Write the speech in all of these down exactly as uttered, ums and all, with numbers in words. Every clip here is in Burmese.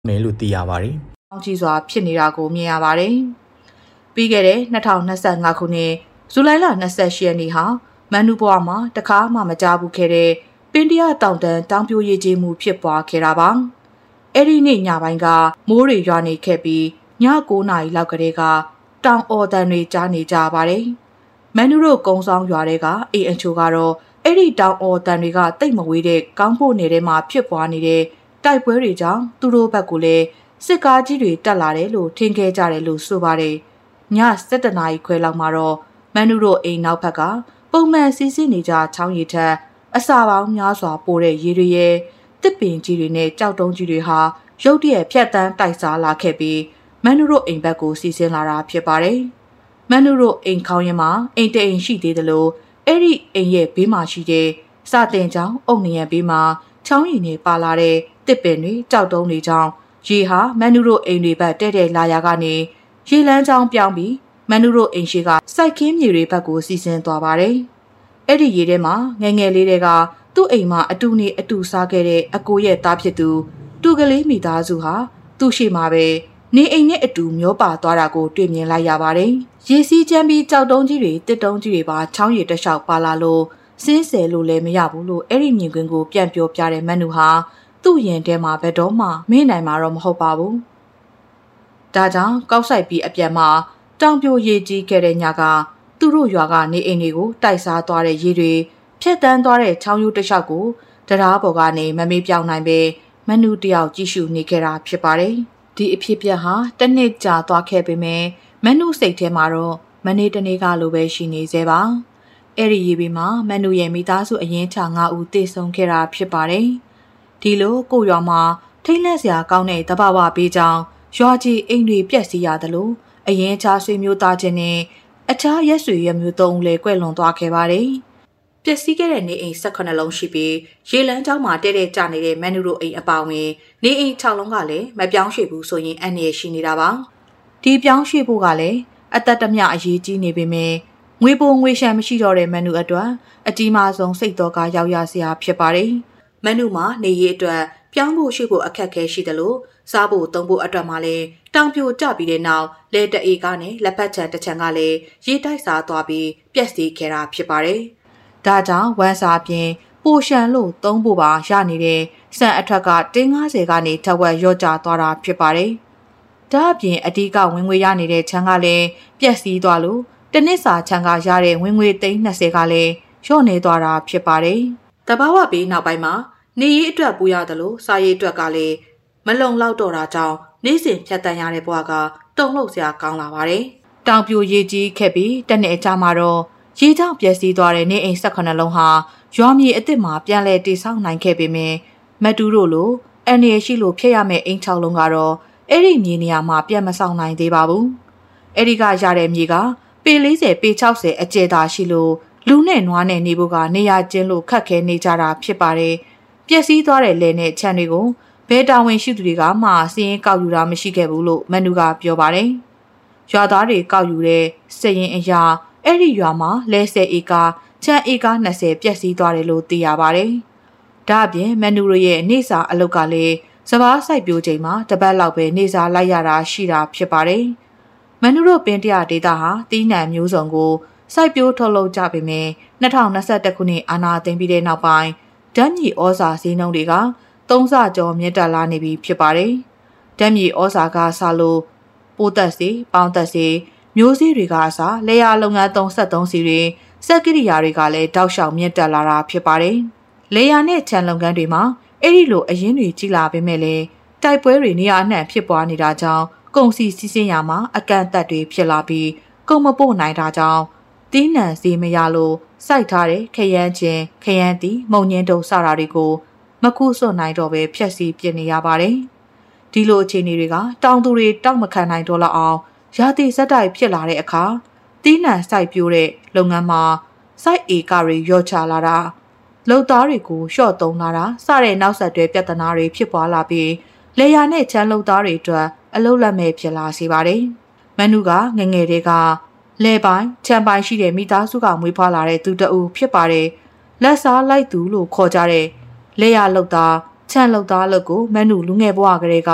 မယ်လို့သိရပါတယ်။အောက်ကြီးစွာဖြစ်နေတာကိုမြင်ရပါတယ်။ပြီးခဲ့တဲ့နှစ်ထောင်နှစ်ဆယ့်ငါခုနှစ်ဇူလိုင်လ၂၈ရက်နေ့ဟာမန်နူဘွားမှာတခါမှမကြားဘူးခဲ့တဲ့ပင်တရတောင်တန်းတောင်ပြိုရည်ကြီးမှုဖြစ်ပွားခဲ့တာပါ။အဲ့ဒီနေ့ညပိုင်းကမိုးတွေရွာနေခဲ့ပြီးည၉နာရီလောက်ကတည်းကတောင်အော်တန်တွေကြားနေကြပါတယ်။မန်နူတို့ကုန်းဆောင်ရွာတွေကအိမ်အချို့ကတော့အဲ့ဒီတောင်အော်တန်တွေကတိတ်မဝေးတဲ့ကောင်းဖို့နယ်ထဲမှာဖြစ်ပွားနေတဲ့တိုက်ပွဲတွေကြောင့်သူတို့ဘက်ကလည်းစစ်ကားကြီးတွေတက်လာတယ်လို့ထင်ခဲ့ကြတယ်လို့ဆိုပါတယ်။ည၁၁နာရီခွဲလောက်မှာတော့မန်နူတို့အိမ်နောက်ဘက်ကပုံမှန်စီးဆင်းနေကြချောင်းရည်ထက်အစာပေါင်းများစွာပိုတဲ့ရေတွေရဲ့တစ်ပင်ကြီးတွေနဲ့ကြောက်တုံးကြီးတွေဟာရုတ်တရက်ဖြတ်တန်းတိုက်စားလာခဲ့ပြီးမန်နူတို့အိမ်ဘက်ကိုစီးဆင်းလာတာဖြစ်ပါတယ်။မန်နူတို့အိမ်ခေါင်းရင်မှာအိမ်တအိမ်ရှိသေးတယ်လို့အဲ့ဒီအိမ်ရဲ့ဘေးမှာရှိတဲ့စာတင်ချောင်းအုတ်နရံဘေးမှာချောင်းရည်နဲ့ပါလာတဲ့တစ်ပင်တွေကြောက်တုံးတွေကြောင့်ရေဟာမန်နူတို့အိမ်တွေဘက်တဲ့တဲ့လာရာကနေရေလန်းချောင်းပြောင်းပြီးမန်နူတို့အိမ်ရှိကစိုက်ခင်းမြေတွေဘက်ကိုစီးဆင်းသွားပါတယ်။အဲ့ဒီရေထဲမှာငယ်ငယ်လေးတွေကသူ့အိမ်မှာအတူနေအတူစားခဲ့တဲ့အကိုရဲ့သားဖြစ်သူတူကလေးမိသားစုဟာသူ့ရှိမှာပဲနေအိမ်နဲ့အတူမျောပါသွားတာကိုတွေ့မြင်လိုက်ရပါတယ်။ရေစီးချမ်းပြီးကြောက်တုံးကြီးတွေတစ်တုံးကြီးတွေပါချောင်းရည်တလျှောက်ပါလာလို့စင်းဆယ်လို့လည်းမရဘူးလို့အဲ့ဒီမြင်ကွင်းကိုပြန်ပြောပြတဲ့မန်နူဟာသူ့ရင်ထဲမှာဘယ်တော့မှမင်းနိုင်မှာတော့မဟုတ်ပါဘူး။ဒါကြောင့်ကောက်ဆိုင်ပြီးအပြန်မှာတောင်ပြိုရေကြီးခဲ့တဲ့ညကသူတို့ရွာကနေအိမ်တွေကိုတိုက်စားသွားတဲ့ရေတွေဖြတ်တန်းသွားတဲ့ချောင်းရိုးတစ်လျှောက်ကိုတရားပေါ်ကနေမမေးပြောင်းနိုင်ပဲမနူတယောက်ကြည့်ရှုနေခဲ့တာဖြစ်ပါတယ်။ဒီအဖြစ်ပြက်ဟာတစ်နှစ်ကြာသွားခဲ့ပေမဲ့မနူစိတ်ထဲမှာတော့မနေ့တနေ့ကလိုပဲရှိနေသေးပါ။အဲ့ဒီရေဘေးမှာမနူရဲ့မိသားစုအရင်ချငါးဦးတေဆုံးခဲ့တာဖြစ်ပါတယ်။ဒီလိုကိုရွာမှာထိတ်လန့်စရာကောင်းတဲ့တဘာဝပေးကြောင်းရွာကြီးအိမ်တွေပြက်စီးရတယ်လို့အရင်ချဆွေမျိုးသားချင်းနဲ့အခြားရက်ဆွေရမျိုးသုံးဦးလည်းကွဲလွန်သွားခဲ့ပါတယ်။ပျက်စီးခဲ့တဲ့နေအိမ်၁၈လုံးရှိပြီးရေလန်းကျောင်းမှာတဲတဲကျနေတဲ့မန်နူတို့အိမ်အပါဝင်နေအိမ်၆လုံးကလည်းမပြောင်းရွှေ့ဘူးဆိုရင်အန္တရာယ်ရှိနေတာပါ။ဒီပြောင်းရွှေ့ဖို့ကလည်းအသက်တမျှအရေးကြီးနေပေမဲ့ငွေပိုငွေရှမ်းမရှိတော့တဲ့မန်နူအတွက်အကြီးမားဆုံးစိတ်တော်ကရောက်ရစရာဖြစ်ပါတယ်။မန်နူမှာနေရေးအတွက်ပြောင်းဖို့ရွှေ့ဖို့အခက်အခဲရှိတယ်လို့စားဖို့သုံးဖို့အတွက်မှလည်းတောင်ပြိုကျပြီးတဲ့နောက်လေတအေကနဲ့လက်ဖက်ချံတစ်ချံကလည်းရေတိုက်စားသွားပြီးပျက်စီးခဲ့တာဖြစ်ပါတယ်။ဒါကြောင့်ဝမ်းစာပြင်ပိုရှန်လို့သုံးဖို့ပါရနေတဲ့စံအထက်ကတင်း၅၀ကနေထက်ဝက်ရော့ကျသွားတာဖြစ်ပါတယ်။ဒါအပြင်အဓိကဝင်ငွေရနေတဲ့ချံကလည်းပျက်စီးသွားလို့တနစ်စာချံကရတဲ့ဝင်ငွေသိန်း၂၀ကလည်းလျော့နေသွားတာဖြစ်ပါတယ်။တဘာဝပြီးနောက်ပိုင်းမှာနေရေးအတွက်ပူရတယ်လို့စားရေးအတွက်ကလည်းမလုံလောက်တော့တာကြောင့်နေ့စဉ်ဖြတ်တန်းရတဲ့ဘဝကတုံ့လှုပ်စရာကောင်းလာပါတယ်။တောင်ပြိုရေကြီးခဲ့ပြီးတနေ့အကြာမှာတော့ရေကြောင့်ပျက်စီးသွားတဲ့နေအိမ်၁၈လုံးဟာရွာမြေအစ်စ်မှာပြန်လည်တည်ဆောက်နိုင်ခဲ့ပေမဲ့မတူတို့လိုအန်ရရှိလို့ဖျက်ရမယ့်အိမ်၆လုံးကတော့အဲ့ဒီမြေနေရာမှာပြန်မဆောင်နိုင်သေးပါဘူး။အဲ့ဒီကရတဲ့မြေကပေ၄၀ပေ၆၀အကျယ်သာရှိလို့လူနဲ့နွားနဲ့နေဖို့ကနေရာကျင်းလို့ခက်ခဲနေကြတာဖြစ်ပါတယ်။ပျက်စီးသွားတဲ့လယ်နဲ့ခြံတွေကိုဘဲတာဝန်ရှိသူတွေကမှစီးရင်ကောက်ယူတာမရှိခဲ့ဘူးလို့မန်နူကပြောပါတယ်။ရွာသားတွေကောက်ယူတဲ့စည်ရင်အရာအဲ့ဒီရွာမှာလဲဆယ်ဧကခြံဧက၂၀ပျက်စီးသွားတယ်လို့သိရပါတယ်။ဒါအပြင်မန်နူရရဲ့နေစာအလုပ်ကလည်းစပားစိုက်ပျိုးချိန်မှာတပတ်လောက်ပဲနေစာလိုက်ရတာရှိတာဖြစ်ပါတယ်။မန်နူတို့ပင်တရဒေတာဟာတီးနှံမျိုးစုံကိုစိုက်ပျိုးထုတ်လုပ်ကြပေမဲ့၂၀၂၁ခုနှစ်အာဏာသိမ်းပြီးတဲ့နောက်ပိုင်းဓာတ်မြေဩဇာဈေးနှုန်းတွေကသုံးဆကျော်မြင့်တက်လာနေပြီဖြစ်ပါတယ်။ဓာတ်မြေဩဇာကဆလို့ပိုးသက်စီပေါင်းသက်စီမျိုးစေ့တွေကအစားလေယာလုပ်ငန်းသုံးဆက်သုံးစီတွေစက်ကိရိယာတွေကလည်းတောက်လျှောက်မြင့်တက်လာတာဖြစ်ပါတယ်။လေယာနဲ့ခြံလုပ်ငန်းတွေမှာအဲ့ဒီလိုအရင်းတွေကြီးလာပေမဲ့လည်းတိုက်ပွဲတွေနေရာအနှံ့ဖြစ်ပွားနေတာကြောင့်ကုန်စည်စီးဆင်းရာမှာအကန့်အသတ်တွေဖြစ်လာပြီးကုန်မပို့နိုင်တာကြောင့်တီးနှံစီမရလို့စိုက်ထားတဲ့ခရမ်းချင်းခရမ်းတီမုံညင်းတုံစတာတွေကိုမကူစွန့်နိုင်တော့ပဲဖြက်စီးပြစ်နေရပါတယ်။ဒီလိုအခြေအနေတွေကတောင်သူတွေတောက်မခံနိုင်တော့လောက်အောင်ရာသီစက်တိုက်ဖြစ်လာတဲ့အခါတီးနှံစိုက်ပျိုးတဲ့လုပ်ငန်းမှာစိုက်ဧကတွေရော့ချလာတာလုပ်သားတွေကိုလျှော့သုံးလာတာစတဲ့နောက်ဆက်တွဲပြဿနာတွေဖြစ်ပွားလာပြီးလေယာနဲ့ချမ်းလုပ်သားတွေအတွက်အလုပ်လက်မဲ့ဖြစ်လာစေပါတယ်။မန်နူကငငယ်တွေကလဲပိုင်းချမ်းပိုင်းရှိတဲ့မိသားစုကမွေးဖွားလာတဲ့သူတအူဖြစ်ပါတယ်။လက်စားလိုက်သူလို့ခေါ်ကြတဲ့လေယာလုပ်သားချမ်းလုပ်သားလုပ်ကိုမန်နူလူငယ်ဘဝကလေးက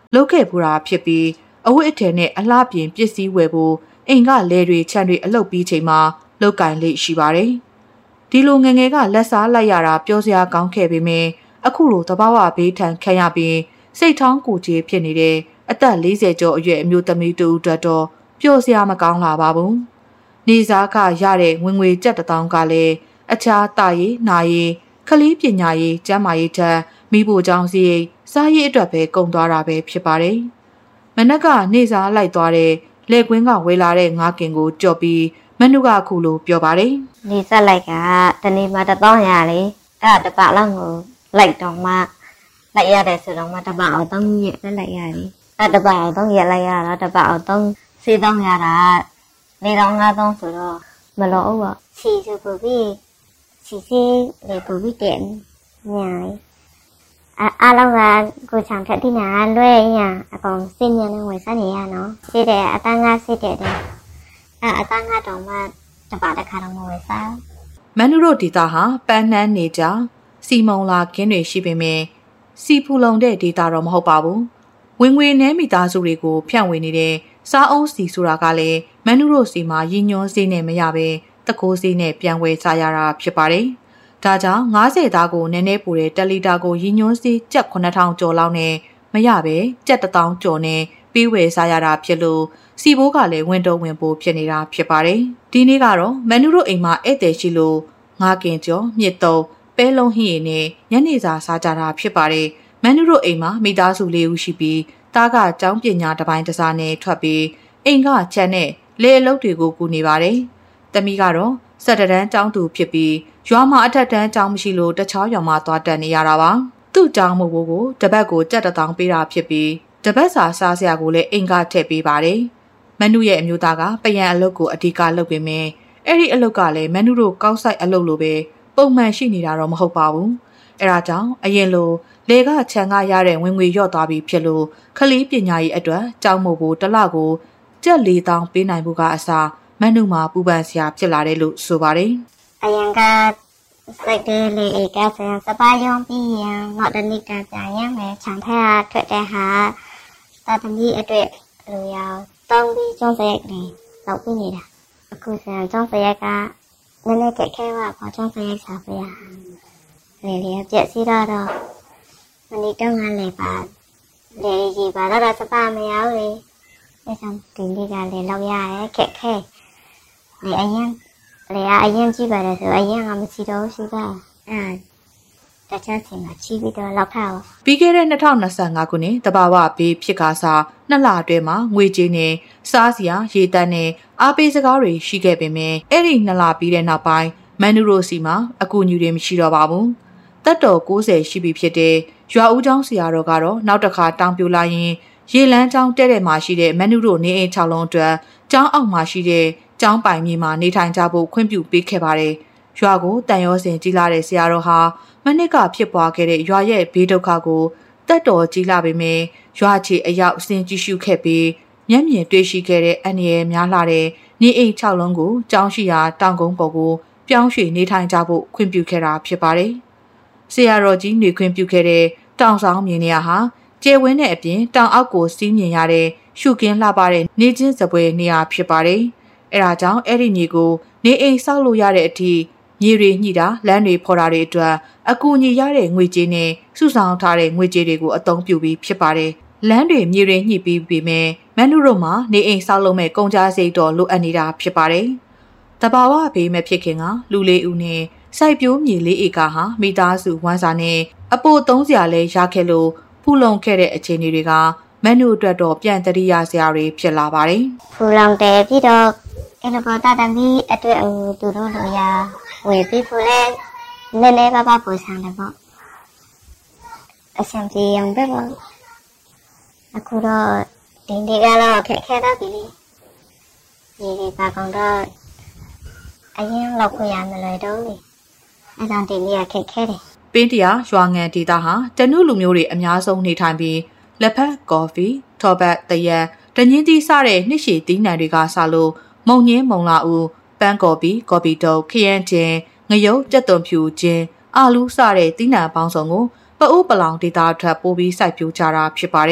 လုပ်ခဲ့ပူတာဖြစ်ပြီးအဝတ်အထည်နဲ့အလှပြင်ပစ္စည်းဝယ်ဖို့အိမ်ကလဲတွေခြံတွေအလုပ်ပြီးချိန်မှာလောက်ကင်လေးရှိပါတယ်။ဒီလိုငငယ်ကလက်စားလိုက်ရတာပြောစရာကောင်းခဲ့ပေမဲ့အခုလိုတဘာဝဘေးထန်ခံရပြီးစိတ်ထောင်းကိုကြီးဖြစ်နေတဲ့အသက်၄၀ကျော်အရွယ်အမျိုးသမီးတူအတွက်တော့ပျော်စရာမကောင်းလာပါဘူး။နေစားကရတဲ့ဝင်ငွေကြက်တထောင်ကလည်းအခြားတာရည်နာရည်ခလေးပညာရေးကျန်းမာရေးထက်မိဖို့ကြောင့်စီစားရေးအတွက်ပဲကုန်သွားတာပဲဖြစ်ပါတယ်။မနက်ကနေစားလိုက်သွားတဲ့လက်ကွင်းကဝေလာတဲ့ငါးကင်ကိုကြော်ပြီးမနုကခုလိုပြောပါတယ်။နေစားလိုက်ကတနေ့မှတစ်သောင်းရလေအဲ့တပတ်လောက်ကိုလိုက်တော့မှလိုက်ရတယ်ဆိုတော့မှတပတ်အောင်သုံးရက်လည်းလိုက်ရတယ်အဲ့တပတ်အောင်သုံးရက်လိုက်ရတော့တပတ်အောင်သုံးစေးသုံးရတာနေတော့ငါးသုံးဆိုတော့မလောဘူးပေါ့ချီဆိုပူပြီးချီစီလေပူပြီးတဲ့ညာလေအားလုံးကကိုချောင်ထက်တိနာလွဲရအကောင်စင်ညနဲ့ဝင်စားနေရနော်စစ်တဲ့အတန်းငါစစ်တဲ့တဲ့အဲ့အတန်းငါတော့မှတပတ်တစ်ခါတော့မဝင်စားမနုတို့ဒေတာဟာပန်းနှန်းနေကြစီမုံလာခင်းတွေရှိပေမဲ့စီဖူလုံတဲ့ဒေတာတော့မဟုတ်ပါဘူးဝင်ငွေနည်းမိသားစုတွေကိုဖြန့်ဝေနေတဲ့စားအုံးစီဆိုတာကလည်းမနုတို့စီမှာရည်ညွှန်းစေးနဲ့မရပဲတကိုးစေးနဲ့ပြန်ဝယ်စားရတာဖြစ်ပါတယ်ဒါကြောင့်ငါးဆယ်သားကိုနည်းနည်းပူတဲ့တလီတာကိုရည်ညွှန်းစေးကျပ်ခုနှစ်ထောင်ကျော်လောက်နဲ့မရပဲကျပ်တစ်သောင်းကျော်နဲ့ပေးဝယ်စားရတာဖြစ်လို့စီဘိုးကလည်းဝင်တော့ဝင်ပို့ဖြစ်နေတာဖြစ်ပါတယ်ဒီနေ့ကတော့မနုတို့အိမ်မှာဧည့်သည်ရှိလို့ငါးကင်ကျော်မြစ်တုံးပဲလုံးဟင်းရည်နဲ့ညနေစာစားကြတာဖြစ်ပါတယ်မနုတို့အိမ်မှာမိသားစုလေးဦးရှိပြီးတားကကျောင်းပညာတစ်ပိုင်းတစ်စားနဲ့ထွက်ပြီးအိမ်ကချမ်းနဲ့လေအလုပ်တွေကိုကူနေပါတယ်တမီကတော့စက်တန်းကျောင်းသူဖြစ်ပြီးရွာမှာအထက်တန်းကျောင်းမရှိလို့တခြားရွာမှာသွားတက်နေရတာပါသူ့ကျောင်းမို့ကိုတပတ်ကိုကြက်တစ်တောင်းပေးတာဖြစ်ပြီးတပတ်စာစားစရာကိုလည်းအိမ်ကထည့်ပေးပါတယ်မနုရဲ့အမျိုးသားကပယံအလုပ်ကိုအဓိကလုပ်ပေမဲ့အဲ့ဒီအလုပ်ကလည်းမနုတို့ကောက်ဆိုင်အလုပ်လိုပဲပုံမှန်ရှိနေတာတော့မဟုတ်ပါဘူးအဲဒါကြောင့်အရင်လိုလေကခြံကရတဲ့ဝင်ငွေလျော့သွားပြီဖြစ်လို့ခလေးပညာရေးအတွက်ကျောင်းမို့ကိုတစ်လကိုကျပ်၄တောင်းပေးနိုင်ဖို့ကအစားမနုမှာပူပန်စရာဖြစ်လာတယ်လို့ဆိုပါတယ်အရင်ကစိတ်လေးလေးကဆန်စပါယုံပြီးရင်တော့တနည်းကပြန်ရမယ်ခြံထက်ထွက်တဲ့ဟာတာသမီးအတွက်လူရောက်တောင်းပြီးကျောင်းစရိုက်လေးလောက်ပြီးနေတာအခုဆန်ကျောင်းစရိုက်ကနည်းနည်းကြက်ခဲပါပေါ့ကျောင်းစရိုက်စားပြရလေလေပြက်စီတော့မနေ့တုန်းကလည်းပါလေကြီးပါတော့စပါမရဘူးလေအဲဆောင်ဒီနေ့ကလည်းလောက်ရရဲခက်ခဲလေအရင်လေအရင်ကြည့်ပါတယ်ဆိုအရင်ကမရှိတော့ရှိတာအဲတခြားစီမှာချီးပြီးတော့လောက်ထားအောင်ပြီးခဲ့တဲ့၂၀၂၅ခုနှစ်တဘာဝဘေးဖြစ်ကားစားနှစ်လအတွင်းမှာငွေကြေးနဲ့စားစရာရေတန်းနဲ့အားပေးစကားတွေရှိခဲ့ပေမဲ့အဲ့ဒီနှစ်လပြီးတဲ့နောက်ပိုင်းမန်နူရိုစီမှာအကူအညီတွေမရှိတော့ပါဘူးတက်တော်၉၀ရှိပြီဖြစ်တဲ့ရွာဦးကျောင်းဆရာတော်ကတော့နောက်တစ်ခါတောင်းပြလာရင်ရေလန်းကျောင်းတဲ့တဲ့မှာရှိတဲ့မန်နူရိုနေအိမ်၆လုံးအတွက်ကျောင်းအောက်မှာရှိတဲ့ကျောင်းပိုင်မြေမှာနေထိုင်ကြဖို့ခွင့်ပြုပေးခဲ့ပါတယ်ရွာကိုတန်ရောစင်ကြီးလာတဲ့ဆရာတော်ဟာမနစ်ကဖြစ်ပွားခဲ့တဲ့ရွာရဲ့ဘေးဒုက္ခကိုတက်တော်ကြီးလာပေမဲ့ရွာချီအရောက်အစဉ်ကြည့်ရှုခဲ့ပြီးမျက်မြင်တွေ့ရှိခဲ့တဲ့အန္တရာယ်များလာတဲ့နေအိမ်၆လုံးကိုကျောင်းရှိရာတောင်ကုန်းပေါ်ကိုပြောင်းရွှေ့နေထိုင်ကြဖို့ခွင့်ပြုခဲ့တာဖြစ်ပါတယ်ဆရာတော်ကြီးနေခွင့်ပြုခဲ့တဲ့တောင်ဆောင်မြေနေရာဟာကျဲဝင်းတဲ့အပြင်တောင်အောက်ကိုစီးမြင်ရတဲ့ရှုကင်းလှပတဲ့နေချင်းစပွဲနေရာဖြစ်ပါတယ်။အဲဒါကြောင့်အဲ့ဒီမြေကိုနေအိမ်ဆောက်လို့ရတဲ့အထိမြေတွေညှိတာလမ်းတွေဖော်တာတွေအတွက်အကူအညီရတဲ့ငွေကြေးနဲ့စုဆောင်ထားတဲ့ငွေကြေးတွေကိုအသုံးပြုပြီးဖြစ်ပါတယ်။လမ်းတွေမြေတွေညှိပြီးပြီမဲ့မန်နုတို့မှာနေအိမ်ဆောက်လုပ်မဲ့ကုန်ကြစိတ်တော်လိုအပ်နေတာဖြစ်ပါတယ်။တဘာဝဘေးမဲ့ဖြစ်ခင်ကလူလေးဦးနဲ့စိုက်ပျိုးမြေလေးဧကဟာမိသားစုဝမ်းစာနဲ့အပို့သုံးစရာလဲရခဲ့လို့ဖူလုံခဲ့တဲ့အခြေအနေတွေကမန်နုအတွက်တော့ပြန်တရိယာစရာတွေဖြစ်လာပါတယ်။ဖူလုံတယ်ပြီးတော့အဲ့လိုပေါ်တာတမီအတွက်အူသူတို့လိုရဝယ်ပြီးဖူလဲနည်းနည်းပါးပါးပူဆောင်တယ်ပေါ့။အဆင်ပြေအောင်ပဲပေါ့။အခုတော့ဒီနေ့ကတော့ခက်ခဲတော့ပြီ။ဒီဒီပါကောင်တော့အရင်လောက်ခွင့်ရမလို့တော့လေ။အဲ့ဒါဒီနေ့ခက်ခဲတယ်ပင်းတရာရွာငံဒေသဟာတနုလူမျိုးတွေအများဆုံးနေထိုင်ပြီးလက်ဖက်ကော်ဖီထော်ဘတ်တရက်တညင်းသီးစတဲ့နှစ်ရှည်သီးနှံတွေကစလို့မုံညင်းမုံလာဦးပန်းကော်ဖီကော်ဖီတုပ်ခရမ်းချင်းငရုတ်ကြက်သွန်ဖြူချင်းအာလူးစတဲ့သီးနှံပေါင်းစုံကိုပအိုးပလောင်ဒေသထွက်ပိုးပြီးစိုက်ပျိုးကြတာဖြစ်ပါတယ်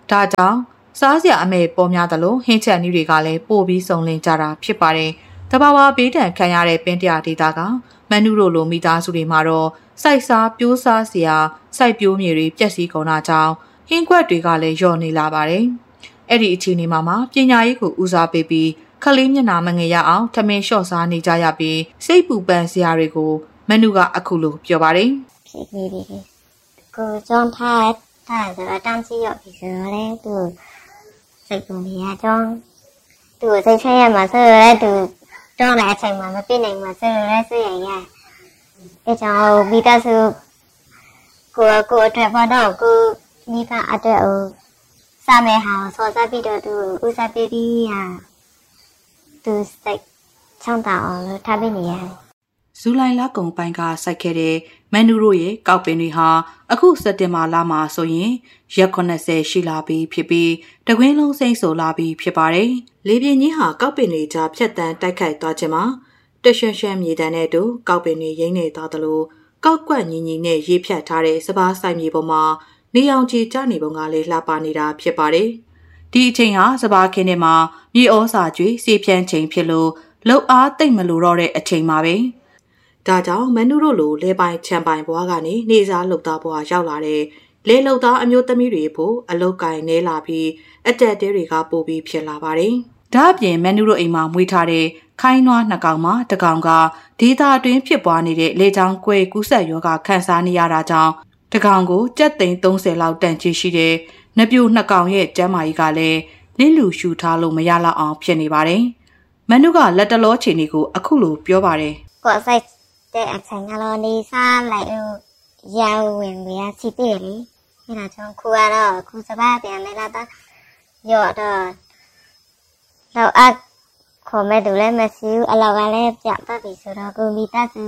ဒါကြောင့်စားစရာအမေပေါ်များသလိုဟင်းချက်နည်းတွေကလည်းပို့ပြီးစုံလင်ကြတာဖြစ်ပါတယ်။တဘာဝဘေးဒဏ်ခံရတဲ့ပင်တရာဒေတာကမန်နုတို့လိုမိသားစုတွေမှာတော့စိုက်စားပြိုးစားစရာစိုက်ပျိုးမြေတွေပျက်စီးကုန်တာကြောင့်ဟင်းခွက်တွေကလည်းလျော့နေလာပါတယ်။အဲ့ဒီအခြေအနေမှာမှပညာရေးကိုဦးစားပေးပြီးခလေးမျက်နှာမငယ်ရအောင်ထမင်းလျှော့စားနေကြရပြီးစိတ်ပူပန်စရာတွေကိုမန်နုကအခုလိုပြောပါတယ်။ဖြစ်နေပြီ။ကိုကျောင်းထားထားဆိုတော့တန်းစီရောက်ပြီဆိုတော့သူစိတ်ပူနေရကျောင်းသူစိတ်ဆင်းရဲမှာဆိုတော့သူကျောင်းလာအချိန်မှာမပြည့်နိုင်မှာဆိုတော့ဆွေးရင်ရအဲကြောင့်မိသားစုကိုကိုအတွက်ဘာတော့ကိုမိဘအတွက်ဟိုစာမဲဟာဆောစားပြီးတော့သူဥစားပေးပြီးဟာသူစိတ်ချမ်းသာအောင်လို့ထားပေးနေရတယ်ဇူလိုင်လကုန်ပိုင်းကစိုက်ခဲ့တဲ့မန်နူတို့ရဲ့ကောက်ပင်တွေဟာအခုစက်တင်ဘာလမှာဆိုရင်ရက်ခုနှစ်ဆယ်ရှိလာပြီဖြစ်ပြီးတကွင်းလုံးစိမ့်ဆိုလာပြီဖြစ်ပါတယ်။လေပြင်းကြီးဟာကောက်ပင်တွေကြားဖြတ်တန်းတိုက်ခိုက်သွားခြင်းမှာတရွှန်ရွှန်မြေတန်းနဲ့တူကောက်ပင်တွေရိမ့်နေသွားသလိုကောက်ကွက်ညီညီနဲ့ရေဖြတ်ထားတဲ့စပားဆိုင်မြေပေါ်မှာနေအောင်ကြီးကျနေပုံကလေးလှပနေတာဖြစ်ပါတယ်။ဒီအချိန်ဟာစပားခင်းထဲမှာမြေဩစာကျွေးစီဖြန်းချိန်ဖြစ်လို့လှုပ်အားတိတ်မလို့တော့တဲ့အချိန်မှာပဲဒါကြောင့်မန်နုတို့လိုလဲပိုင်ချန်ပိုင်ဘွားကနေနေစားလှုပ်သားဘွားရောက်လာတဲ့လဲလှုပ်သားအမျိုးသမီးတွေဖို့အလုတ်ကင်နေလာပြီးအတက်တဲတွေကပို့ပြီးဖြစ်လာပါတယ်။ဒါအပြင်မန်နုတို့အိမ်မှာမွေးထားတဲ့ခိုင်းနွားနှစ်ကောင်မှာတစ်ကောင်ကဒေသအတွင်းဖြစ်ပွားနေတဲ့လေချောင်းကွဲကူးဆက်ရောဂါခံစားနေရတာကြောင့်တစ်ကောင်ကိုကြက်သိန်းသုံးဆယ်လောက်တန်ချီရှိတဲ့နပြိုနှစ်ကောင်ရဲ့ကျန်းမာရေးကလည်းလင်းလူရှူထားလို့မရလောက်အောင်ဖြစ်နေပါတယ်။မန်နုကလက်တလောချိန်တွေကိုအခုလိုပြောပါတယ်။ကိုယ်ဆိုင်တဲ့အချိန်ကတော့နေစားလိုက်ရောက်ဝင်ရစီတယ်လေအဲဒါကြောင့်ခုကတော့ခုစပါးပြန်နေလာတော့ရော့တော့တော့အခေါ်မဲ့သူလည်းမရှိဘူးအလောက်ကလည်းပြတ်သွားပြီဆိုတော့ကိုမိသားစု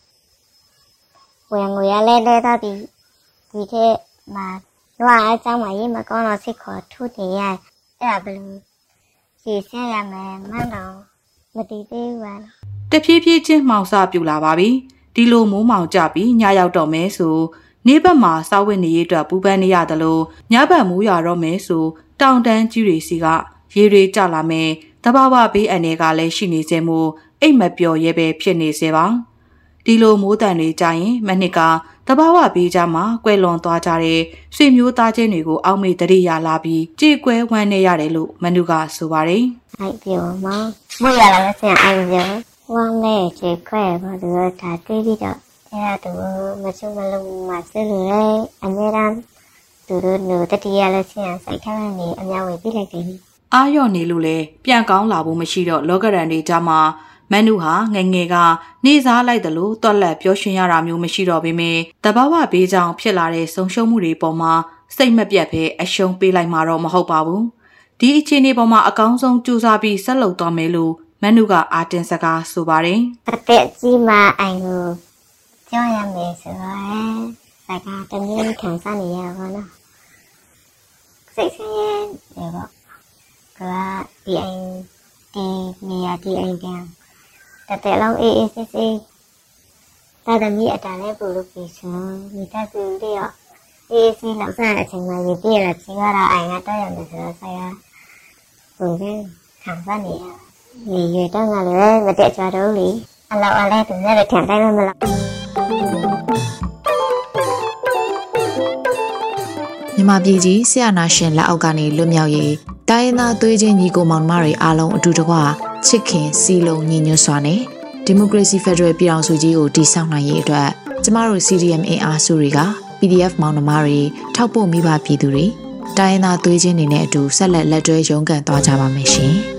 ဝင်ငွေရလဲလဲတော့ဒီဒီထဲမှာတော့အကြောင်းမရေးမကောင်းတော့စိတ်ခေါ်ထုနေရအဲ့ဒါဘယ်လိုစီဆက်ရမယ်မှန်းတော့မတည်သေးဘူးလားတဖြည်းဖြည်းချင်းမှောင်စပြူလာပါပြီဒီလိုမိုးမောင်ကြပြီးညရောက်တော့မဲဆိုနေဘက်မှာစောက်ဝင်းနေရအတွက်ပူပန်းနေရတယ်လို့ညဘက်မိုးရွာတော့မဲဆိုတောင်တန်းကြီးတွေစီကရေတွေကျလာမယ်တဘာဝဘေးအန္တရာယ်ကလည်းရှိနေစေမို့အိတ်မပျော်ရဲပဲဖြစ်နေစေပါဒီလိုမိုးတန်တွေကြရင်မနှစ်ကတဘာဝဘေးကြမှာကွဲလွန်သွားကြတဲ့ဆွေမျိုးသားချင်းတွေကိုအောက်မေ့တရိယာလာပြီးကြေကွဲဝမ်းနေရတယ်လို့မနုကဆိုပါတယ်အိုက်ပြောမမိုးရလာလို့ဆင်အိုက်ပြောဝမ်းနဲ့ခြေခွဲပါသူကဒါတွေးပြီးတော့အဲ့ဒါသူမချုံမလုံးမှာစလို့လေအများအားသူတို့တို့တတိယလို့ဆင်စိုက်ထားနေအများဝင်ပြလိုက်တယ်အာရော့နေလို့လေပြန်ကောင်းလာဖို့မရှိတော့လောကရန်တွေကြမှာမန်နုဟာငငယ်ကနေစားလိုက်တယ်လို့တွက်လက်ပြောရှင်ရတာမျိုးမရှိတော့ပေမဲ့တဘာဝဘေးကြောင့်ဖြစ်လာတဲ့ဆုံရှုံမှုတွေပေါ်မှာစိတ်မပြတ်ပဲအရှုံးပေးလိုက်မှာတော့မဟုတ်ပါဘူးဒီအခြေအနေပေါ်မှာအကောင်းဆုံးကြိုးစားပြီးဆက်လုပ်သွားမယ်လို့မန်နုကအာတင်စကားဆိုပါတယ်အသက်ကြီးမှအိမ်ကိုကြောက်ရမယ်ဆိုတော့စကားတမျိုးခံစားနေရပါတော့စိတ်ဆင်းရဲတယ်ပေါ့ကဒီအိမ်ဒီနေရာဒီအိမ်ပြန်တတဲ့လုံးအေးအေးဆေးဆေးတာတမီအတန်လေးပို့လို့ပြီးဆိုမိသားစုတွေရောအေးဆေးလောက်စားအချိန်မှရပြည့်လာချင်းကတော့အိမ်ကတော့ရမယ်ဆိုတော့ဆရာပုံစံခံစားနေရနေရတော့ငါလည်းမတက်ကြတော့လေအလောက်အလဲသူလည်းခံတိုင်းမလို့မြန်မာပြည်ကြီးဆရာနာရှင်လက်အောက်ကနေလွတ်မြောက်ရေးတိုင်းရင်းသားသွေးချင်းညီကိုမောင်နှမတွေအားလုံးအတူတကွချစ်ခင်စီလုံးညီညွတ်စွာနဲ့ဒီမိုကရေစီဖက်ဒရယ်ပြည်ထောင်စုကြီးကိုတည်ဆောက်နိုင်ရေးအတွက်ကျမတို့ စီ ဒီ အမ် အင်အားစုတွေက ပီ ဒီ အက်ဖ် မောင်နှမတွေထောက်ပို့မိဘပြည်သူတွေတိုင်းရင်းသားသွေးချင်းတွေနဲ့အတူဆက်လက်လက်တွဲရုန်းကန်သွားကြပါမယ်ရှင်။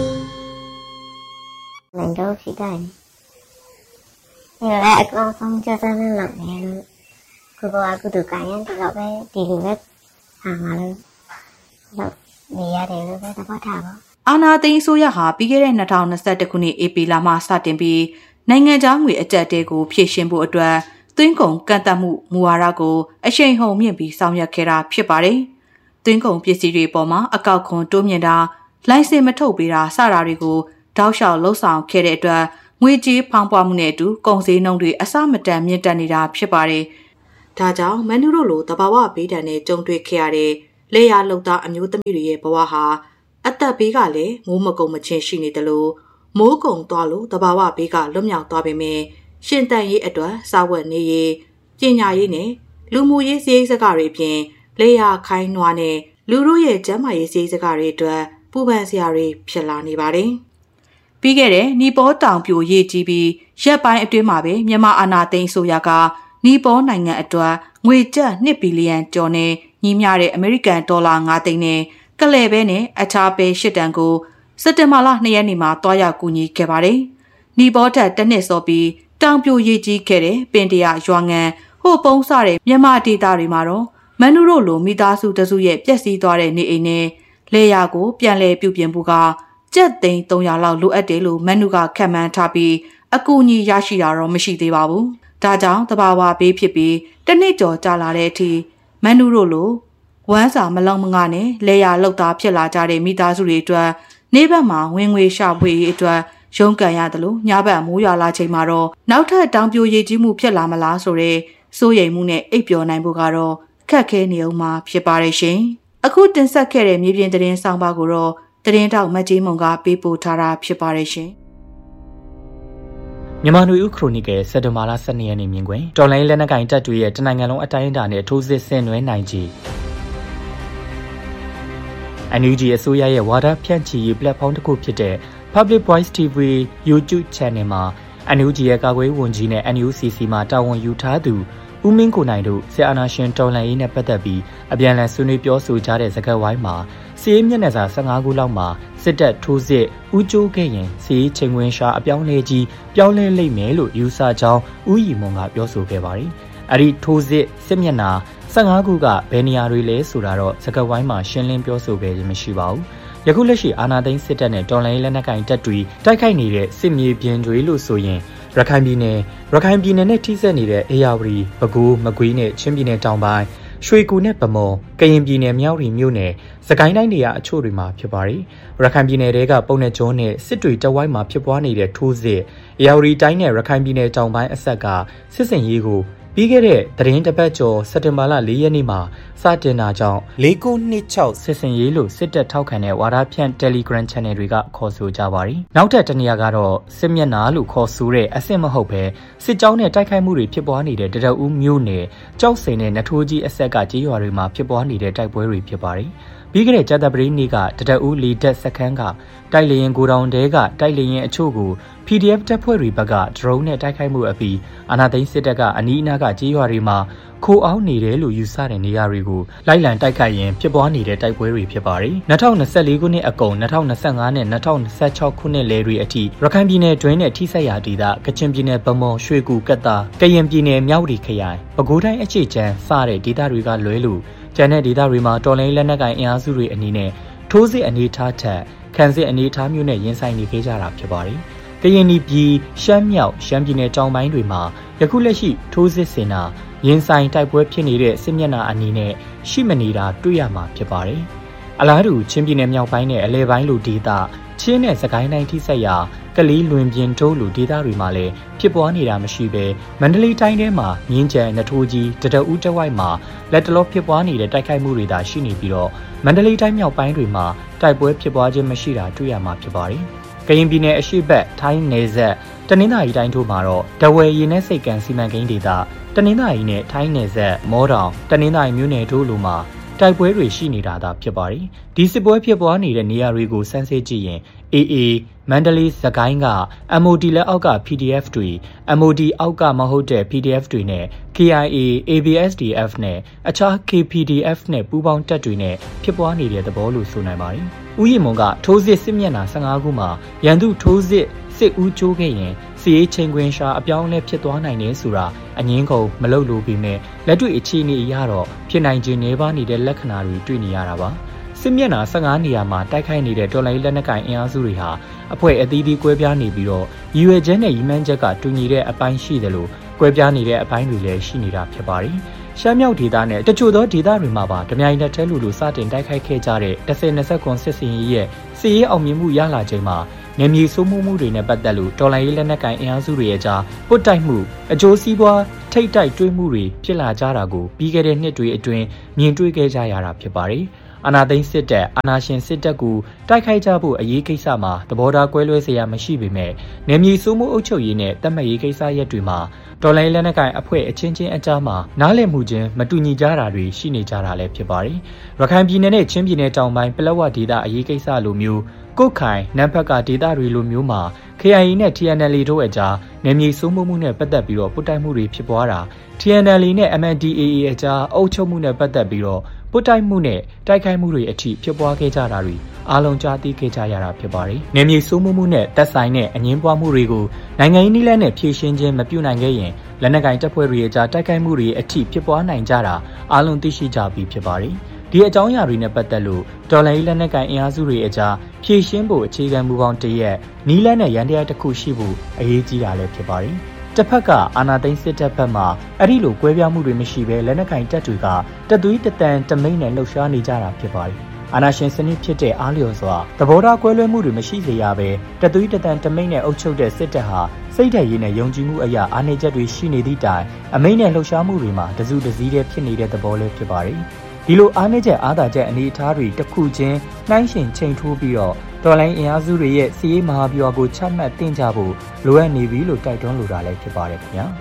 နိုင်တော့ဖြစ်တယ်။ဒီလိုအကောင်ဆုံးကြတဲ့လုပ်နေလို့ကိုကအခုတို့ကရင်တော့ပဲဒီလိုပဲဟာမှာလို့တော့နေရတယ်လို့ပဲသဘောထားပါအာနာသိန်းအစိုးရဟာပြီးခဲ့တဲ့၂၀၂၁ခုနှစ်ဧပြီလမှစတင်ပြီးနိုင်ငံခြားငွေအကျပ်တဲကိုဖြည့်ရှင်းဖို့အတွက်သွင်းကုန်ကန့်သတ်မှုမူဝါဒကိုအရှိန်ဟုန်မြင့်ပြီးဆောင်ရွက်ခဲ့တာဖြစ်ပါတယ်။သွင်းကုန်ပစ္စည်းတွေပေါ်မှာအကောက်ခွန်တိုးမြင့်တာလိုင်စင်မထုတ်ပေးတာစတာတွေကိုတောက်လျှောက်လှုပ်ဆောင်ခဲ့တဲ့အတွက်ငွေကြေးဖောင်းပွားမှုနဲ့အတူကုန်စည်နှုန်းတွေအဆမတန်မြင့်တက်နေတာဖြစ်ပါတယ်။ဒါကြောင့်မန်နူတို့လိုတဘာဝဘေးဒဏ်နဲ့ကြုံတွေ့ခဲ့ရတဲ့လေယာလုံသားအမျိုးသမီးတွေရဲ့ဘဝဟာအသက်ဘေးကလည်းမိုးမကုံမချင်းရှိနေတယ်လို့မိုးကုံသွားလို့တဘာဝဘေးကလွတ်မြောက်သွားပေမဲ့ရှင်တန်ရေးအတွက်စာဝတ်နေရေးပညာရေးနဲ့လူမှုရေးစည်းစိမ်စကားတွေပြင်လေယာခိုင်းနွားနဲ့လူတို့ရဲ့ကျန်းမာရေးစည်းစိမ်စကားတွေအတွက်ပူပန်စရာတွေဖြစ်လာနေပါတယ်။ပြီးခဲ့တဲ့နီပေါတောင်ပြိုရေးကြီးပြီးရက်ပိုင်းအတွင်းမှာပဲမြန်မာအာဏာသိမ်းဆိုရကနီပေါနိုင်ငံအတွက်ငွေကျပ်နှစ်ဘီလီယံကျော်နဲ့ညီမျှတဲ့အမေရိကန်ဒေါ်လာ၅သိန်းနဲ့ကလဲပဲနဲ့အခြားပဲရှစ်တန်ကိုစက်တင်ဘာလနှစ်ရက်နေ့မှာတွားရောက်ကူညီခဲ့ပါတယ်။နီပေါထက်တစ်နှစ်စောပြီးတောင်ပြိုရေးကြီးခဲ့တဲ့ပင်တရရွာငံဟိုပုံးစတဲ့မြန်မာဒေသတွေမှာတော့မနုတို့လိုမိသားစုတစုရဲ့ပျက်စီးသွားတဲ့နေအိမ်နဲ့လေယာကိုပြန်လည်ပြုပြင်ဖို့ကကျပ်သိန်းသုံးရာလောက်လိုအပ်တယ်လို့မနုကခန့်မှန်းထားပြီးအကူအညီရရှိတာတော့မရှိသေးပါဘူး။ဒါကြောင့်တဘာဝဘေးဖြစ်ပြီးတစ်နှစ်ကျော်ကြာလာတဲ့အထိမနုတို့လိုဝမ်းစာမလုံမငါနဲ့လေယာလောက်သားဖြစ်လာကြတဲ့မိသားစုတွေအတွက်နေဘက်မှာဝင်ငွေရှာဖွေရေးအတွက်ရုန်းကန်ရတယ်လို့ညဘက်မိုးရွာလာချိန်မှာတော့နောက်ထပ်တောင်ပြိုရေးကြီးမှုဖြစ်လာမလားဆိုတဲ့စိုးရိမ်မှုနဲ့အိပ်ပျော်နိုင်ဖို့ကတော့ခက်ခဲနေအောင်မှာဖြစ်ပါတယ်ရှင်။အခုတင်ဆက်ခဲ့တဲ့မြေပြင်သတင်းဆောင်ပါကိုတော့သတင်းတောက်မတ်ကြီးမုံကပေးပို့ထားတာဖြစ်ပါတယ်ရှင်။မြန်မာနွေဦးခရိုနီကယ်စက်တင်ဘာလ၁၂ရက်နေ့မြင်ကွင်းတော်လိုင်းလက်နက်ကိုင်တပ်တွေရဲ့တနိုင်ငံလုံးအတိုင်းအတာနဲ့ထိုးစစ်ဆင်နွှဲနိုင်ကြီးအန်ယူဂျီ အစိုးရရဲ့ဝါဒဖြန့်ချီရေး platform တစ်ခုဖြစ်တဲ့ Public Voice တီ ဗီ YouTube Channel မှာ အန်ယူဂျီ ရဲ့ကာကွယ်ဝန်ကြီးနဲ့ အန်ယူစီစီ မှာတာဝန်ယူထားသူဦးမင်းကိုနိုင်တို့ဆီအာနာရှင်တော်လှန်ရေးနဲ့ပတ်သက်ပြီးအပြန်အလှန်ဆွေးနွေးပြောဆိုကြတဲ့စကားဝိုင်းမှာစီးရေးမျက်နှာစာ၁၅ခုလောက်မှာစစ်တပ်ထိုးစစ်ဦးကျိုးခဲ့ရင်စီးရေးချိန်ခွင်ရှာအပြောင်းလဲကြီးပြောင်းလဲလိမ့်မယ်လို့ယူဆကြောင်းဦးရီမွန်ကပြောဆိုခဲ့ပါတယ်။အဲ့ဒီထိုးစစ်စစ်မျက်နှာ၁၅ခုကဘယ်နေရာတွေလဲဆိုတာတော့စကားဝိုင်းမှာရှင်းလင်းပြောဆိုခဲ့ခြင်းမရှိပါဘူး။ယခုလက်ရှိအာဏာသိမ်းစစ်တပ်နဲ့တော်လှန်ရေးလက်နက်ကိုင်တပ်တွေတိုက်ခိုက်နေတဲ့စစ်မြေပြင်တွေလို့ဆိုရင်ရခိုင်ပြည်နယ်ရခိုင်ပြည်နယ်နဲ့ထိစပ်နေတဲ့အေရဝတီပဲခူးမကွေးနဲ့ချင်းပြည်နယ်တောင်ပိုင်းရွှေကူနဲ့ဗမော်ကရင်ပြည်နယ်မြောက်ရီမြို့နယ်စကိုင်းတိုင်းနေရာအချို့တွေမှာဖြစ်ပါတယ်ရခိုင်ပြည်နယ်တွေကပုံနဲ့ကျွန်းနဲ့စစ်တွေတဝိုင်းမှာဖြစ်ပွားနေတဲ့ထိုးစစ်အေရဝတီတိုင်းနဲ့ရခိုင်ပြည်နယ်တောင်ပိုင်းအဆက်ကစစ်စင်ရေးကိုပြီးခဲ့တဲ့သတင်းတစ်ပတ်ကျော်စက်တင်ဘာလ၄ရက်နေ့မှာစတင်တာကြောင့်၄၉၂၆စစ်စင်ရေးလို့စစ်တပ်ထောက်ခံတဲ့ဝါဒဖြန့် Telegram Channel တွေကခေါ်ဆိုကြပါတယ်။နောက်ထပ်တနေရာကတော့စစ်မျက်နှာလို့ခေါ်ဆိုတဲ့အဆင့်မဟုတ်ပဲစစ်ကြောင်းနဲ့တိုက်ခိုက်မှုတွေဖြစ်ပွားနေတဲ့တရအူးမြို့နယ်ကြောက်စိန်နဲ့နထိုးကြီးအဆက်ကကြေးရွာတွေမှာဖြစ်ပွားနေတဲ့တိုက်ပွဲတွေဖြစ်ပါတယ်။ပြီးခဲ့တဲ့ကြာသပတေးနေ့ကတရအူးလီတက်စခန်းကတိုက်လေရင်ကိုတောင်တဲကတိုက်လေရင်အချို့ကို ပီဒီအက်ဖ် တပ်ဖွဲ့တွေဘက်က drone နဲ့တိုက်ခိုက်မှုအပြီးအာဏာသိမ်းစစ်တပ်ကအနီးအနားကကြေးရွာတွေမှာခိုအောင်းနေတယ်လို့ယူဆတဲ့နေရာတွေကိုလိုက်လံတိုက်ခိုက်ရင်းဖြစ်ပွားနေတဲ့တိုက်ပွဲတွေဖြစ်ပါတယ်။၂၀၂၄ခုနှစ်အကုန်၂၀၂၅နဲ့၂၀၂၆ခုနှစ်လယ်တွေအထိရခိုင်ပြည်နယ်တွင်းနဲ့ထိစပ်ရာဒေသကချင်ပြည်နယ်ဗမော်ရွှေကူကတ်တာကရင်ပြည်နယ်မြောက်ရီခရိုင်ပဲခူးတိုင်းအခြေချမ်းစတဲ့ဒေသတွေကလွဲလို့ကျန်တဲ့ဒေသတွေမှာတော်လိုင်းလက်နက်ကိုင်အင်အားစုတွေအနေနဲ့ထိုးစစ်အနေထားထက်ခံစစ်အနေထားမျိုးနဲ့ရင်ဆိုင်နေခဲ့ကြတာဖြစ်ပါတယ်။ကရင်ပြည်ရှမ်းမြောက်ရှမ်းပြည်နယ်တောင်ပိုင်းတွေမှာယခုလက်ရှိထိုးစစ်ဆင်တာရင်ဆိုင်တိုက်ပွဲဖြစ်နေတဲ့စစ်မျက်နှာအနေနဲ့ရှိမနေတာတွေ့ရမှာဖြစ်ပါတယ်။အလားတူချင်းပြည်နယ်မြောက်ပိုင်းနဲ့အလဲပိုင်းလိုဒေသချင်းနဲ့စကိုင်းတိုင်းထိစပ်ရာကလေးလွင်ပြင်တိုးလိုဒေသတွေမှာလည်းဖြစ်ပွားနေတာမရှိဘဲမန္တလေးတိုင်းထဲမှာမြင်းကြံနထိုးကြီးတတအူးတဝိုက်မှာလက်တလောဖြစ်ပွားနေတဲ့တိုက်ခိုက်မှုတွေသာရှိနေပြီးတော့မန္တလေးတိုင်းမြောက်ပိုင်းတွေမှာတိုက်ပွဲဖြစ်ပွားခြင်းမရှိတာတွေ့ရမှာဖြစ်ပါတယ်။ကရင်ပြည်နယ်အရှေ့ဘက်ထိုင်းနယ်စပ်တနင်္သာရီတိုင်းတို့မှာတော့တဝယ်ရင်းနဲ့စိတ်ကန်စီမံကိန်းဒေသတနင်္သာရီနဲ့ထိုင်းနယ်စပ်မောတောင်တနင်္သာရီမြို့နယ်တို့လိုမှာတိုက်ပွဲတွေရှိနေတာသာဖြစ်ပါတယ်။ဒီစစ်ပွဲဖြစ်ပွားနေတဲ့နေရာတွေကိုစမ်းစစ်ကြည့်ရင် အေးအေးမန္တလေးစကိုင်းက အမ် အို တီ လက်အောက်က ပီ ဒီ အက်ဖ် တွေ အမ် အို တီ အောက်ကမဟုတ်တဲ့ ပီ ဒီ အက်ဖ် တွေနဲ့ ကေ အိုင် အေ အေ ဘီ အက်စ် ဒီ အက်ဖ် နဲ့အခြား ကေ ပီ ဒီ အက်ဖ် နဲ့ပူးပေါင်းတပ်တွေနဲ့ဖြစ်ပွားနေတဲ့သဘောလို့ဆိုနိုင်ပါတယ်။ဦးရီမွန်ကထိုးစစ်စစ်မျက်နှာ၁၅ခုမှာရန်သူထိုးစစ်စစ်ဦးကျိုးခဲ့ရင်စီရေးချိန်ခွင်ရှာအပြောင်းလဲဖြစ်သွားနိုင်တယ်ဆိုတာအငင်းကုန်မလုပ်လို့ပြီးမဲ့လက်တွေ့အခြေအနေအရတော့ဖြစ်နိုင်ခြင်းနေပါနေတဲ့လက္ခဏာတွေတွေ့နေရတာပါစစ်မျက်နှာ၁၅နေရာမှာတိုက်ခိုက်နေတဲ့တော်လိုင်းလက်နက်ကိုင်အင်အားစုတွေဟာအဖွဲ့အသီးသီးကွဲပြားနေပြီးတော့ရည်ရွယ်ချက်နဲ့ရည်မှန်းချက်ကတူညီတဲ့အပိုင်းရှိတယ်လို့ကွဲပြားနေတဲ့အပိုင်းတွေလည်းရှိနေတာဖြစ်ပါတယ်ရှမ်းမြောက်ဒေသနဲ့တချို့သောဒေသတွေမှာပါဓမြိုင်လက်ထဲလူလူစတင်တိုက်ခိုက်ခဲ့ကြတဲ့၁၀၂၇စစ်စင်ရေးရဲ့စီရေးအောင်မြင်မှုရလာချိန်မှာနေမြေစိုးမိုးမှုတွေနဲ့ပတ်သက်လို့တော်လိုင်းရေးလက်နက်ကိုင်အင်အားစုတွေရဲ့ကြားပုတ်တိုက်မှုအကျိုးစီးပွားထိတ်တိုက်တွေးမှုတွေဖြစ်လာကြတာကိုပြီးခဲ့တဲ့နှစ်တွေအတွင်းမြင်တွေ့ခဲ့ကြရတာဖြစ်ပါတယ်။အာဏာသိမ်းစစ်တပ်အာဏာရှင်စစ်တပ်ကိုတိုက်ခိုက်ကြဖို့အရေးကိစ္စမှာသဘောထားကွဲလွဲစရာမရှိပေမဲ့နယ်မြေစိုးမိုးအုပ်ချုပ်ရေးနဲ့တတ်မှတ်ရေးကိစ္စရပ်တွေမှာတော်လိုင်းလက်နက်ကိုင်အဖွဲ့အချင်းချင်းအကြားမှာနားလည်မှုချင်းမတူညီကြတာတွေရှိနေကြတာလည်းဖြစ်ပါတယ်။ရခိုင်ပြည်နယ်နဲ့ချင်းပြည်နယ်တောင်ပိုင်းပလက်ဝဒေသအရေးကိစ္စလိုမျိုးကုတ်ခိုင်နမ်ဖက်ကဒေသတွေလိုမျိုးမှာ K I A နဲ့ T N L A တို့အကြားနယ်မြေစိုးမိုးမှုနဲ့ပတ်သက်ပြီးတော့ပုတ်တိုက်မှုတွေဖြစ်ပွားတာ T N L A နဲ့ M N D A A အကြားအုပ်ချုပ်မှုနဲ့ပတ်သက်ပြီးတော့ပုတ်တိုက်မှုနဲ့တိုက်ခိုက်မှုတွေအထိဖြစ်ပွားခဲ့ကြတာတွေအားလုံးကြားသိခဲ့ကြရတာဖြစ်ပါတယ်။နယ်မြေစိုးမိုးမှုနဲ့တပ်ဆိုင်တဲ့အငင်းပွားမှုတွေကိုနိုင်ငံရေးနည်းလမ်းနဲ့ဖြေရှင်းခြင်းမပြုနိုင်ခဲ့ရင်လက်နက်ကိုင်တပ်ဖွဲ့တွေအကြားတိုက်ခိုက်မှုတွေအထိဖြစ်ပွားနိုင်ကြတာအားလုံးသိရှိကြပြီးဖြစ်ပါတယ်။ဒီအကြောင်းအရာတွေနဲ့ပတ်သက်လို့တော်လိုင်းလက်နက်ကိုင်အင်အားစုတွေအကြားဖြေရှင်းဖို့အခြေခံမူပေါင်းတရက်နီးလန်းနဲ့ရန်တရားတစ်ခုရှိဖို့အရေးကြီးတာလည်းဖြစ်ပါတယ်။တစ်ဖက်ကအာဏာသိမ်းစစ်တပ်ဘက်မှအဲ့ဒီလိုကွဲပြားမှုတွေမရှိဘဲလက်နက်ကိုင်တပ်တွေကတပ်သွေးတတန်တမိန်နဲ့လှုပ်ရှားနေကြတာဖြစ်ပါတယ်။အာဏာရှင်စနစ်ဖြစ်တဲ့အားလျော်စွာသဘောထားကွဲလွဲမှုတွေမရှိစေရဘဲတပ်သွေးတတန်တမိန်နဲ့အုပ်ချုပ်တဲ့စစ်တပ်ဟာစိတ်ဓာတ်ရည်နဲ့ယုံကြည်မှုအရာအားနည်းချက်တွေရှိနေသည့်တိုင်အမိန်နဲ့လှုပ်ရှားမှုတွေမှာတစုတစည်းတည်းဖြစ်နေတဲ့သဘောလည်းဖြစ်ပါတယ်။ဒီလိုအားနည်းချက်အားသာချက်အနေအထားတွေတစ်ခုချင်းနှိုင်းယှဉ်ချိန်ထိုးပြီးတော့တော်လိုင်းအင်အားစုတွေရဲ့စီးရေးမဟာဗျူဟာကိုချမှတ်တင်ကြဖို့လိုအပ်နေပြီလို့တိုက်တွန်းလိုတာလည်းဖြစ်ပါတယ်ခင်ဗျာ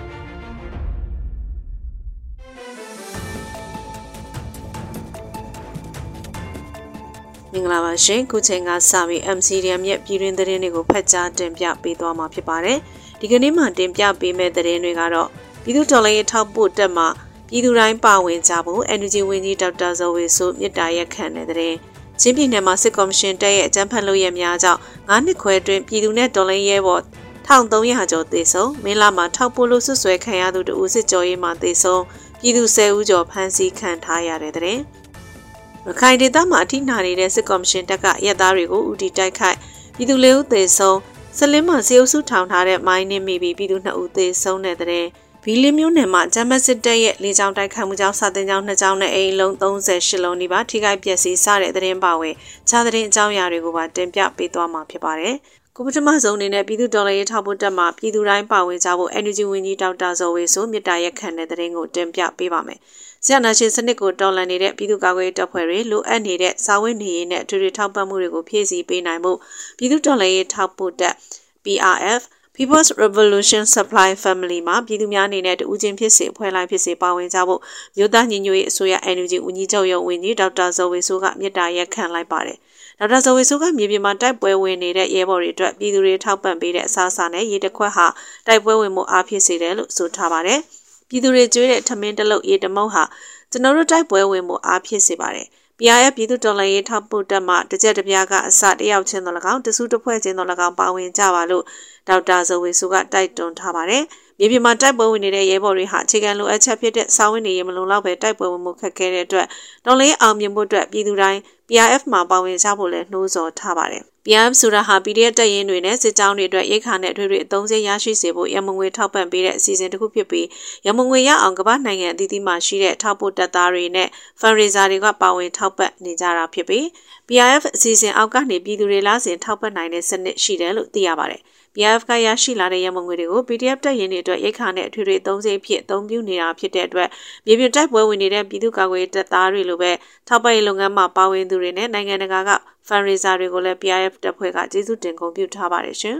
မင်္ဂလာပါရှင်ခုချိန်ကစပြီး M C D M ရဲ့ပြည်တွင်းသတင်းတွေကိုဖတ်ကြားတင်ပြပေးသွားမှာဖြစ်ပါတယ်ဒီကနေ့မှတင်ပြပေးမယ့်သတင်းတွေကတော့ပြည်သူ့တော်လှန်ရေးထောက်ပို့တက်မှပြည်သူတိုင်းပါဝင်ကြဖို့ N U G ဝန်ကြီးဒေါက်တာဇော်ဝေဆိုမြစ်တာရက်ခံတဲ့သတင်းချင်းပြည်နယ်မှာစစ်ကော်မရှင်တပ်ရဲ့အကြမ်းဖက်လုပ်ရများကြောင့်ငါးနှစ်ခွဲအတွင်းပြည်သူနဲ့တော်လှန်ရေးဘော်တစ်ထောင်သုံးရာကျော်သေဆုံးမင်းလာမှာထောက်ပို့လို့ဆွဆွဲခံရသူတို့စစ်ကြောရေးမှာသေဆုံးပြည်သူဆယ်ဦးကျော်ဖမ်းဆီးခံထားရတဲ့သတင်းရခိုင်ဒေသမှာအထိနာနေတဲ့စစ်ကော်မရှင်တပ်ကရက်သားတွေကိုဦးတည်တိုက်ခိုက်ပြည်သူလေးဦးသေဆုံးစလင်းမှာစေအုပ်စုထောင်ထားတဲ့မိုင်းနင်းမိပြီးပြည်သူနှစ်ဦးသေဆုံးတဲ့တဲ့ဘီလီမျိုးနယ်မှာဂျမတ်စစ်တပ်ရဲ့လေကြောင်းတိုက်ခိုက်မှုကြောင့်စာတင်ကျောင်းနှစ်ကျောင်းနဲ့အိမ်လုံးသုံးဆယ်ရှစ်လုံးနီးပါးထိခိုက်ပျက်စီးစတဲ့သတင်းပါဝင်ခြားသတင်းအကြောင်းအရာတွေကိုပါတင်ပြပေးသွားမှာဖြစ်ပါတယ်။ကိုပထမဆုံးအနေနဲ့ပြည်သူတော်လှန်ရေးထောက်ပို့တပ်မှပြည်သူတိုင်းပါဝင်ကြဖို့ N U G ဝန်ကြီးဒေါက်တာဇော်ဝေဆိုမြစ်တာရက်ခံတဲ့သတင်းကိုတင်ပြပေးပါမယ်။ဆရာနာရှင်စနစ်ကိုတော်လှန်နေတဲ့ပြည်သူ့ကာကွယ်ရေးတပ်ဖွဲ့တွေလိုအပ်နေတဲ့စာဝတ်နေရေးနဲ့အထူးထူးထောက်ပံ့မှုတွေကိုဖြည့်ဆည်းပေးနိုင်ဖို့ပြည်သူ့တော်လှန်ရေးထောက်ပို့တပ် P R F People's Revolution Supply Family မှာပြည်သူများအနေနဲ့တူးချင်းဖြစ်စေအဖွဲ့လိုက်ဖြစ်စေပါဝင်ကြဖို့မြို့သားညီညွတ်ရေးအစိုးရ N U G ဦးကြီးချုပ်ရုံးဝန်ကြီးဒေါက်တာဇော်ဝေဆိုးကမြစ်တာရက်ခံလိုက်ပါတယ်။ဒေါက်တာဇော်ဝေဆိုးကမြေပြင်မှာတိုက်ပွဲဝင်နေတဲ့ရဲဘော်တွေအတွက်ပြည်သူတွေထောက်ပံ့ပေးတဲ့အစားအစာနဲ့ရေတခွက်ဟာတိုက်ပွဲဝင်မှုအားဖြစ်စေတယ်လို့ဆိုထားပါတယ်။ပြည်သူတွေကြွေးတဲ့ထမင်းတလုတ်ရေတမုတ်ဟာကျွန်တော်တို့တိုက်ပွဲဝင်မှုအားဖြစ်စေပါတယ်။ P R F ပြည်သူတော်လှန်ရေးထောက်ပို့တပ်မှတစ်ကြက်တစ်ပြားကအစတယောက်ချင်းတော်၎င်းတစုတစ်ဖွဲ့ချင်းတော်၎င်းပါဝင်ကြပါလို့ဒေါက်တာဇော်ဝေဆိုးကတိုက်တွန်းထားပါတယ်။မြေပြင်မှာတိုက်ပွဲဝင်နေတဲ့ရဲဘော်တွေဟာအခြေခံလိုအပ်ချက်ဖြစ်တဲ့စာဝင်နေရမလုံလောက်ပဲတိုက်ပွဲဝင်မှုခက်ခဲတဲ့အတွက်တော်လှန်ရေးအောင်မြင်ဖို့အတွက်ပြည်သူတိုင်း P R F မှာပါဝင်ကြဖို့လည်းနှိုးဆော်ထားပါတယ်။ P R F ဆိုတာဟာ P D F တပ်ရင်းတွေနဲ့စစ်ကြောင်းတွေအတွက်ရိတ်ခါနဲ့အထွေထွေအသုံးစရိတ်ရရှိစေဖို့ရမငွေထောက်ပံ့ပေးတဲ့အစီအစဉ်တစ်ခုဖြစ်ပြီးရမငွေရအောင်ကမ္ဘာနိုင်ငံအသီးသီးမှာရှိတဲ့ထောက်ပို့တပ်သားတွေနဲ့ fundraiser တွေကပါဝင်ထောက်ပံ့နေကြတာဖြစ်ပြီး P R F အစီအစဉ်အောက်ကနေပြည်သူတွေလားစဉ်ထောက်ပံ့နိုင်တဲ့စနစ်ရှိတယ်လို့သိရပါတယ်။ P R F ကရရှိလာတဲ့ရမငွေတွေကို P D F တပ်ရင်းတွေအတွက်ရိတ်ခါနဲ့အထွေထွေအသုံးစရိတ်ဖြစ်အသုံးပြုနေတာဖြစ်တဲ့အတွက်မြေပြင်တိုက်ပွဲဝင်နေတဲ့ပြည်သူ့ကာကွယ်ရေးတပ်သားတွေလိုပဲထောက်ပံ့ရေးလုပ်ငန်းမှာပါဝင်သူတွေနဲ့နိုင်ငံတကာက fundraiser တွေကိုလည်း P R F တပ်ဖွဲ့ကကျေးဇူးတင်ဂုဏ်ပြုထားပါတယ်ရှင်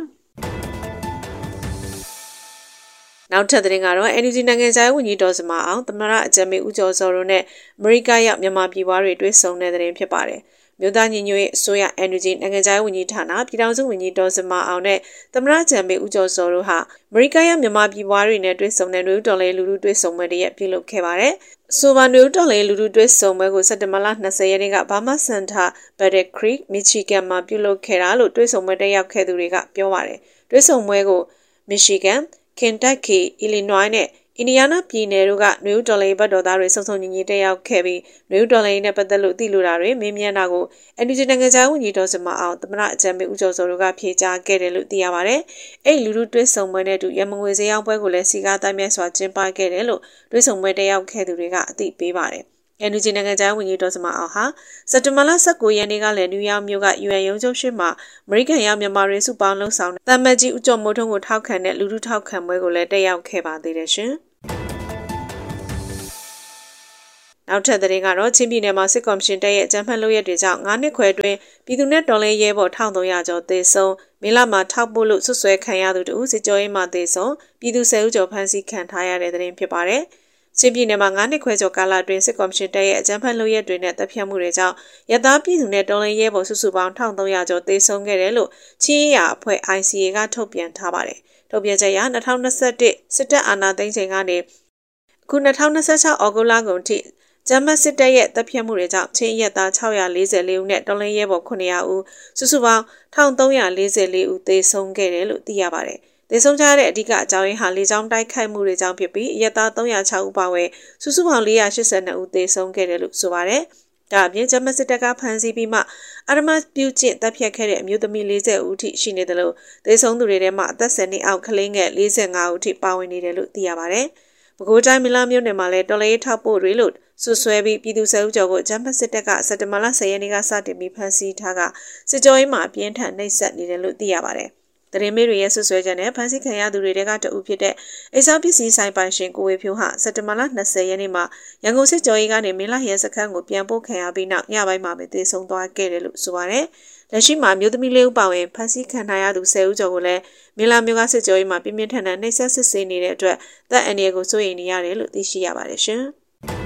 ။နောက်ထပ်သတင်းကတော့ N U G နိုင်ငံခြားရေးဝန်ကြီးဒေါ်စမာအောင်သမ္မတအကြံပေးဦးကျော်စောတို့နဲ့အမေရိကရောက်မြန်မာပြည်ပွားတွေတွေ့ဆုံတဲ့သတင်းဖြစ်ပါတယ်။မြို့သားညီညွတ်ရေးအစိုးရ N U G နိုင်ငံခြားရေးဝန်ကြီးဌာနပြည်ထောင်စုဝန်ကြီးဒေါ်စမာအောင်နဲ့သမ္မတအကြံပေးဦးကျော်စောတို့ဟာအမေရိကရောက်မြန်မာပြည်ပွားတွေနဲ့တွေ့ဆုံတဲ့နွေဦးတော်လေးလူလူတွေ့ဆုံပွဲတရက်ပြုလုပ်ခဲ့ပါတယ်။ဆိုပါနွေဦးတော်လေးလူလူတွေ့ဆုံပွဲကိုစက်တင်ဘာလ၂၀ရက်နေ့ကဘာမာစင်တာဘက်ဒက်ခရီးမီချီဂန်မှာပြုလုပ်ခဲ့တာလို့တွေ့ဆုံပွဲတက်ရောက်ခဲ့သူတွေကပြောပါတယ်။တွေ့ဆုံပွဲကိုမီရှီဂန်ခင်တက်ကီအီလီနွိုင်းနဲ့အင်ဒီယားနားပြည်နယ်တို့ကနွေဦးတော်လေးဘတ်တော်သားတွေစုံစုံညီညီတက်ရောက်ခဲ့ပြီးနွေဦးတော်လေးနဲ့ပတ်သက်လို့သိလိုတာတွေမေးမြန်းတာကို N U G နိုင်ငံခြားဝန်ကြီးဒေါ်စမာအောင်သမ္မတအကြံပေးဦးကျော်စောတို့ကဖြေကြားခဲ့တယ်လို့သိရပါတယ်။အဲ့လူလူတွဲဆုံပွဲနဲ့အတူရမငွေစရောက်ပွဲကိုလည်းစီကားတိုင်းမြတ်စွာကျင်းပခဲ့တယ်လို့တွဲဆုံပွဲတက်ရောက်ခဲ့သူတွေကအသိပေးပါတယ်။ N U G နိုင်ငံခြားဝန်ကြီးဒေါ်စမာအောင်ဟာစက်တင်ဘာလ၁၉ရက်နေ့ကလည်းနယူးယောက်မြို့က U N ရုံးချုပ်ရှိမှာအမေရိကန်ရောက်မြန်မာတွေစုပေါင်းလှုပ်ဆောင်တဲ့တမန်ကြီးဦးကျော်မိုးထွန်းကိုထောက်ခံတဲ့လူထုထောက်ခံပွဲကိုလည်းတက်ရောက်ခဲ့ပါသေးတယ်ရှင်။နောက်ထပ်သတင်းကတော့ချင်းပြည်နယ်မှာစစ်ကော်မရှင်တပ်ရဲ့အကြမ်းဖက်လုပ်ရက်တွေကြောင့်ငါးနှစ်ခွဲအတွင်းပြည်သူနဲ့တော်လှန်ရေးဘော်တစ်ထောင်သုံးရာကျော်သေဆုံးမေလမှာထောက်ပို့လို့ဆွဆွဲခံရသူတို့စစ်ကြောရေးမှာသေဆုံးပြည်သူဆယ်ဦးကျော်ဖမ်းဆီးခံထားရတဲ့သတင်းဖြစ်ပါတယ်။ချင်းပြည်နယ်မှာငါးနှစ်ခွဲကျော်ကာလအတွင်းစစ်ကော်မရှင်တပ်ရဲ့အကြမ်းဖက်လုပ်ရက်တွေနဲ့တပ်ဖြတ်မှုတွေကြောင့်ရသားပြည်သူနဲ့တော်လှန်ရေးဘော်စုစုပေါင်းတစ်ထောင်သုံးရာကျော်သေဆုံးခဲ့တယ်လို့ချင်းရအဖွဲ့ I C A ကထုတ်ပြန်ထားပါတယ်။ထုတ်ပြန်ချက်အရ၂၀၂၁စစ်တပ်အာဏာသိမ်းချိန်ကနေအခု၂၀၂၆ဩဂုတ်လကုန်ထိဂျမတ်စစ်တပ်ရဲ့တပ်ဖြတ်မှုတွေကြောင့်ချင်းရက်သား၆၄၄ဦးနဲ့တော်လှန်ရေးဘော်ခုနှစ်ရာဦးစုစုပေါင်း၁၃၄၄ဦးသေဆုံးခဲ့တယ်လို့သိရပါတယ်။သေဆုံးကြတဲ့အဓိကအကြောင်းရင်းဟာလေကြောင်းတိုက်ခိုက်မှုတွေကြောင့်ဖြစ်ပြီးရက်သား၃၀၆ဦးပါဝင်စုစုပေါင်း၄၈၂ဦးသေဆုံးခဲ့တယ်လို့ဆိုပါတယ်။ဒါအပြင်ဂျမတ်စစ်တပ်ကဖမ်းဆီးပြီးမှအာရမပြုကျင့်တပ်ဖြတ်ခဲ့တဲ့အမျိုးသမီး၄၀ဦးထိရှိနေတယ်လို့သေဆုံးသူတွေထဲမှာအသက်၁၀နှစ်အောက်ကလေးငယ်၄၅ဦးထိပါဝင်နေတယ်လို့သိရပါတယ်။ပဲခူးတိုင်းမလာမြို့နယ်မှာလည်းတော်လှန်ရေးထောက်ပို့တွေလို့ဆွဆွဲပြီးပြည်သူဆယ်ဦးကျော်ကိုဂျမတ်စစ်တပ်ကစက်တဘာလ၁၀ရက်နေ့ကစတင်ပြီးဖမ်းဆီးထားကစစ်ကြောရေးမှာပြင်းထန်နှိပ်စက်နေတယ်လို့သိရပါတယ်။သတင်းမေးတွေရဲ့ဆွဆွဲချက်နဲ့ဖမ်းဆီးခံရသူတွေကတအုပ်ဖြစ်တဲ့အိစာပစ္စည်းဆိုင်ပိုင်ရှင်ကိုဝေဖြိုးဟာစက်တဘာလ၂၀ရက်နေ့မှာရန်ကုန်စစ်ကြောရေးကနေမင်းလာရဲစခန်းကိုပြန်ပို့ခံရပြီးနောက်ညပိုင်းမှာပဲသေဆုံးသွားခဲ့တယ်လို့ဆိုပါတယ်။လက်ရှိမှာမြို့သမီးလေးဦးပါဝင်ဖမ်းဆီးခံထားရသူဆယ်ဦးကျော်ကိုလည်းမင်းလာမြို့ကစစ်ကြောရေးမှာပြင်းပြင်းထန်ထန်နှိပ်စက်စစ်ဆေးနေတဲ့အတွက်တပ်အန္တရာယ်ကိုစိုးရိမ်နေရတယ်လို့သိရှိရပါတယ်ရှင်။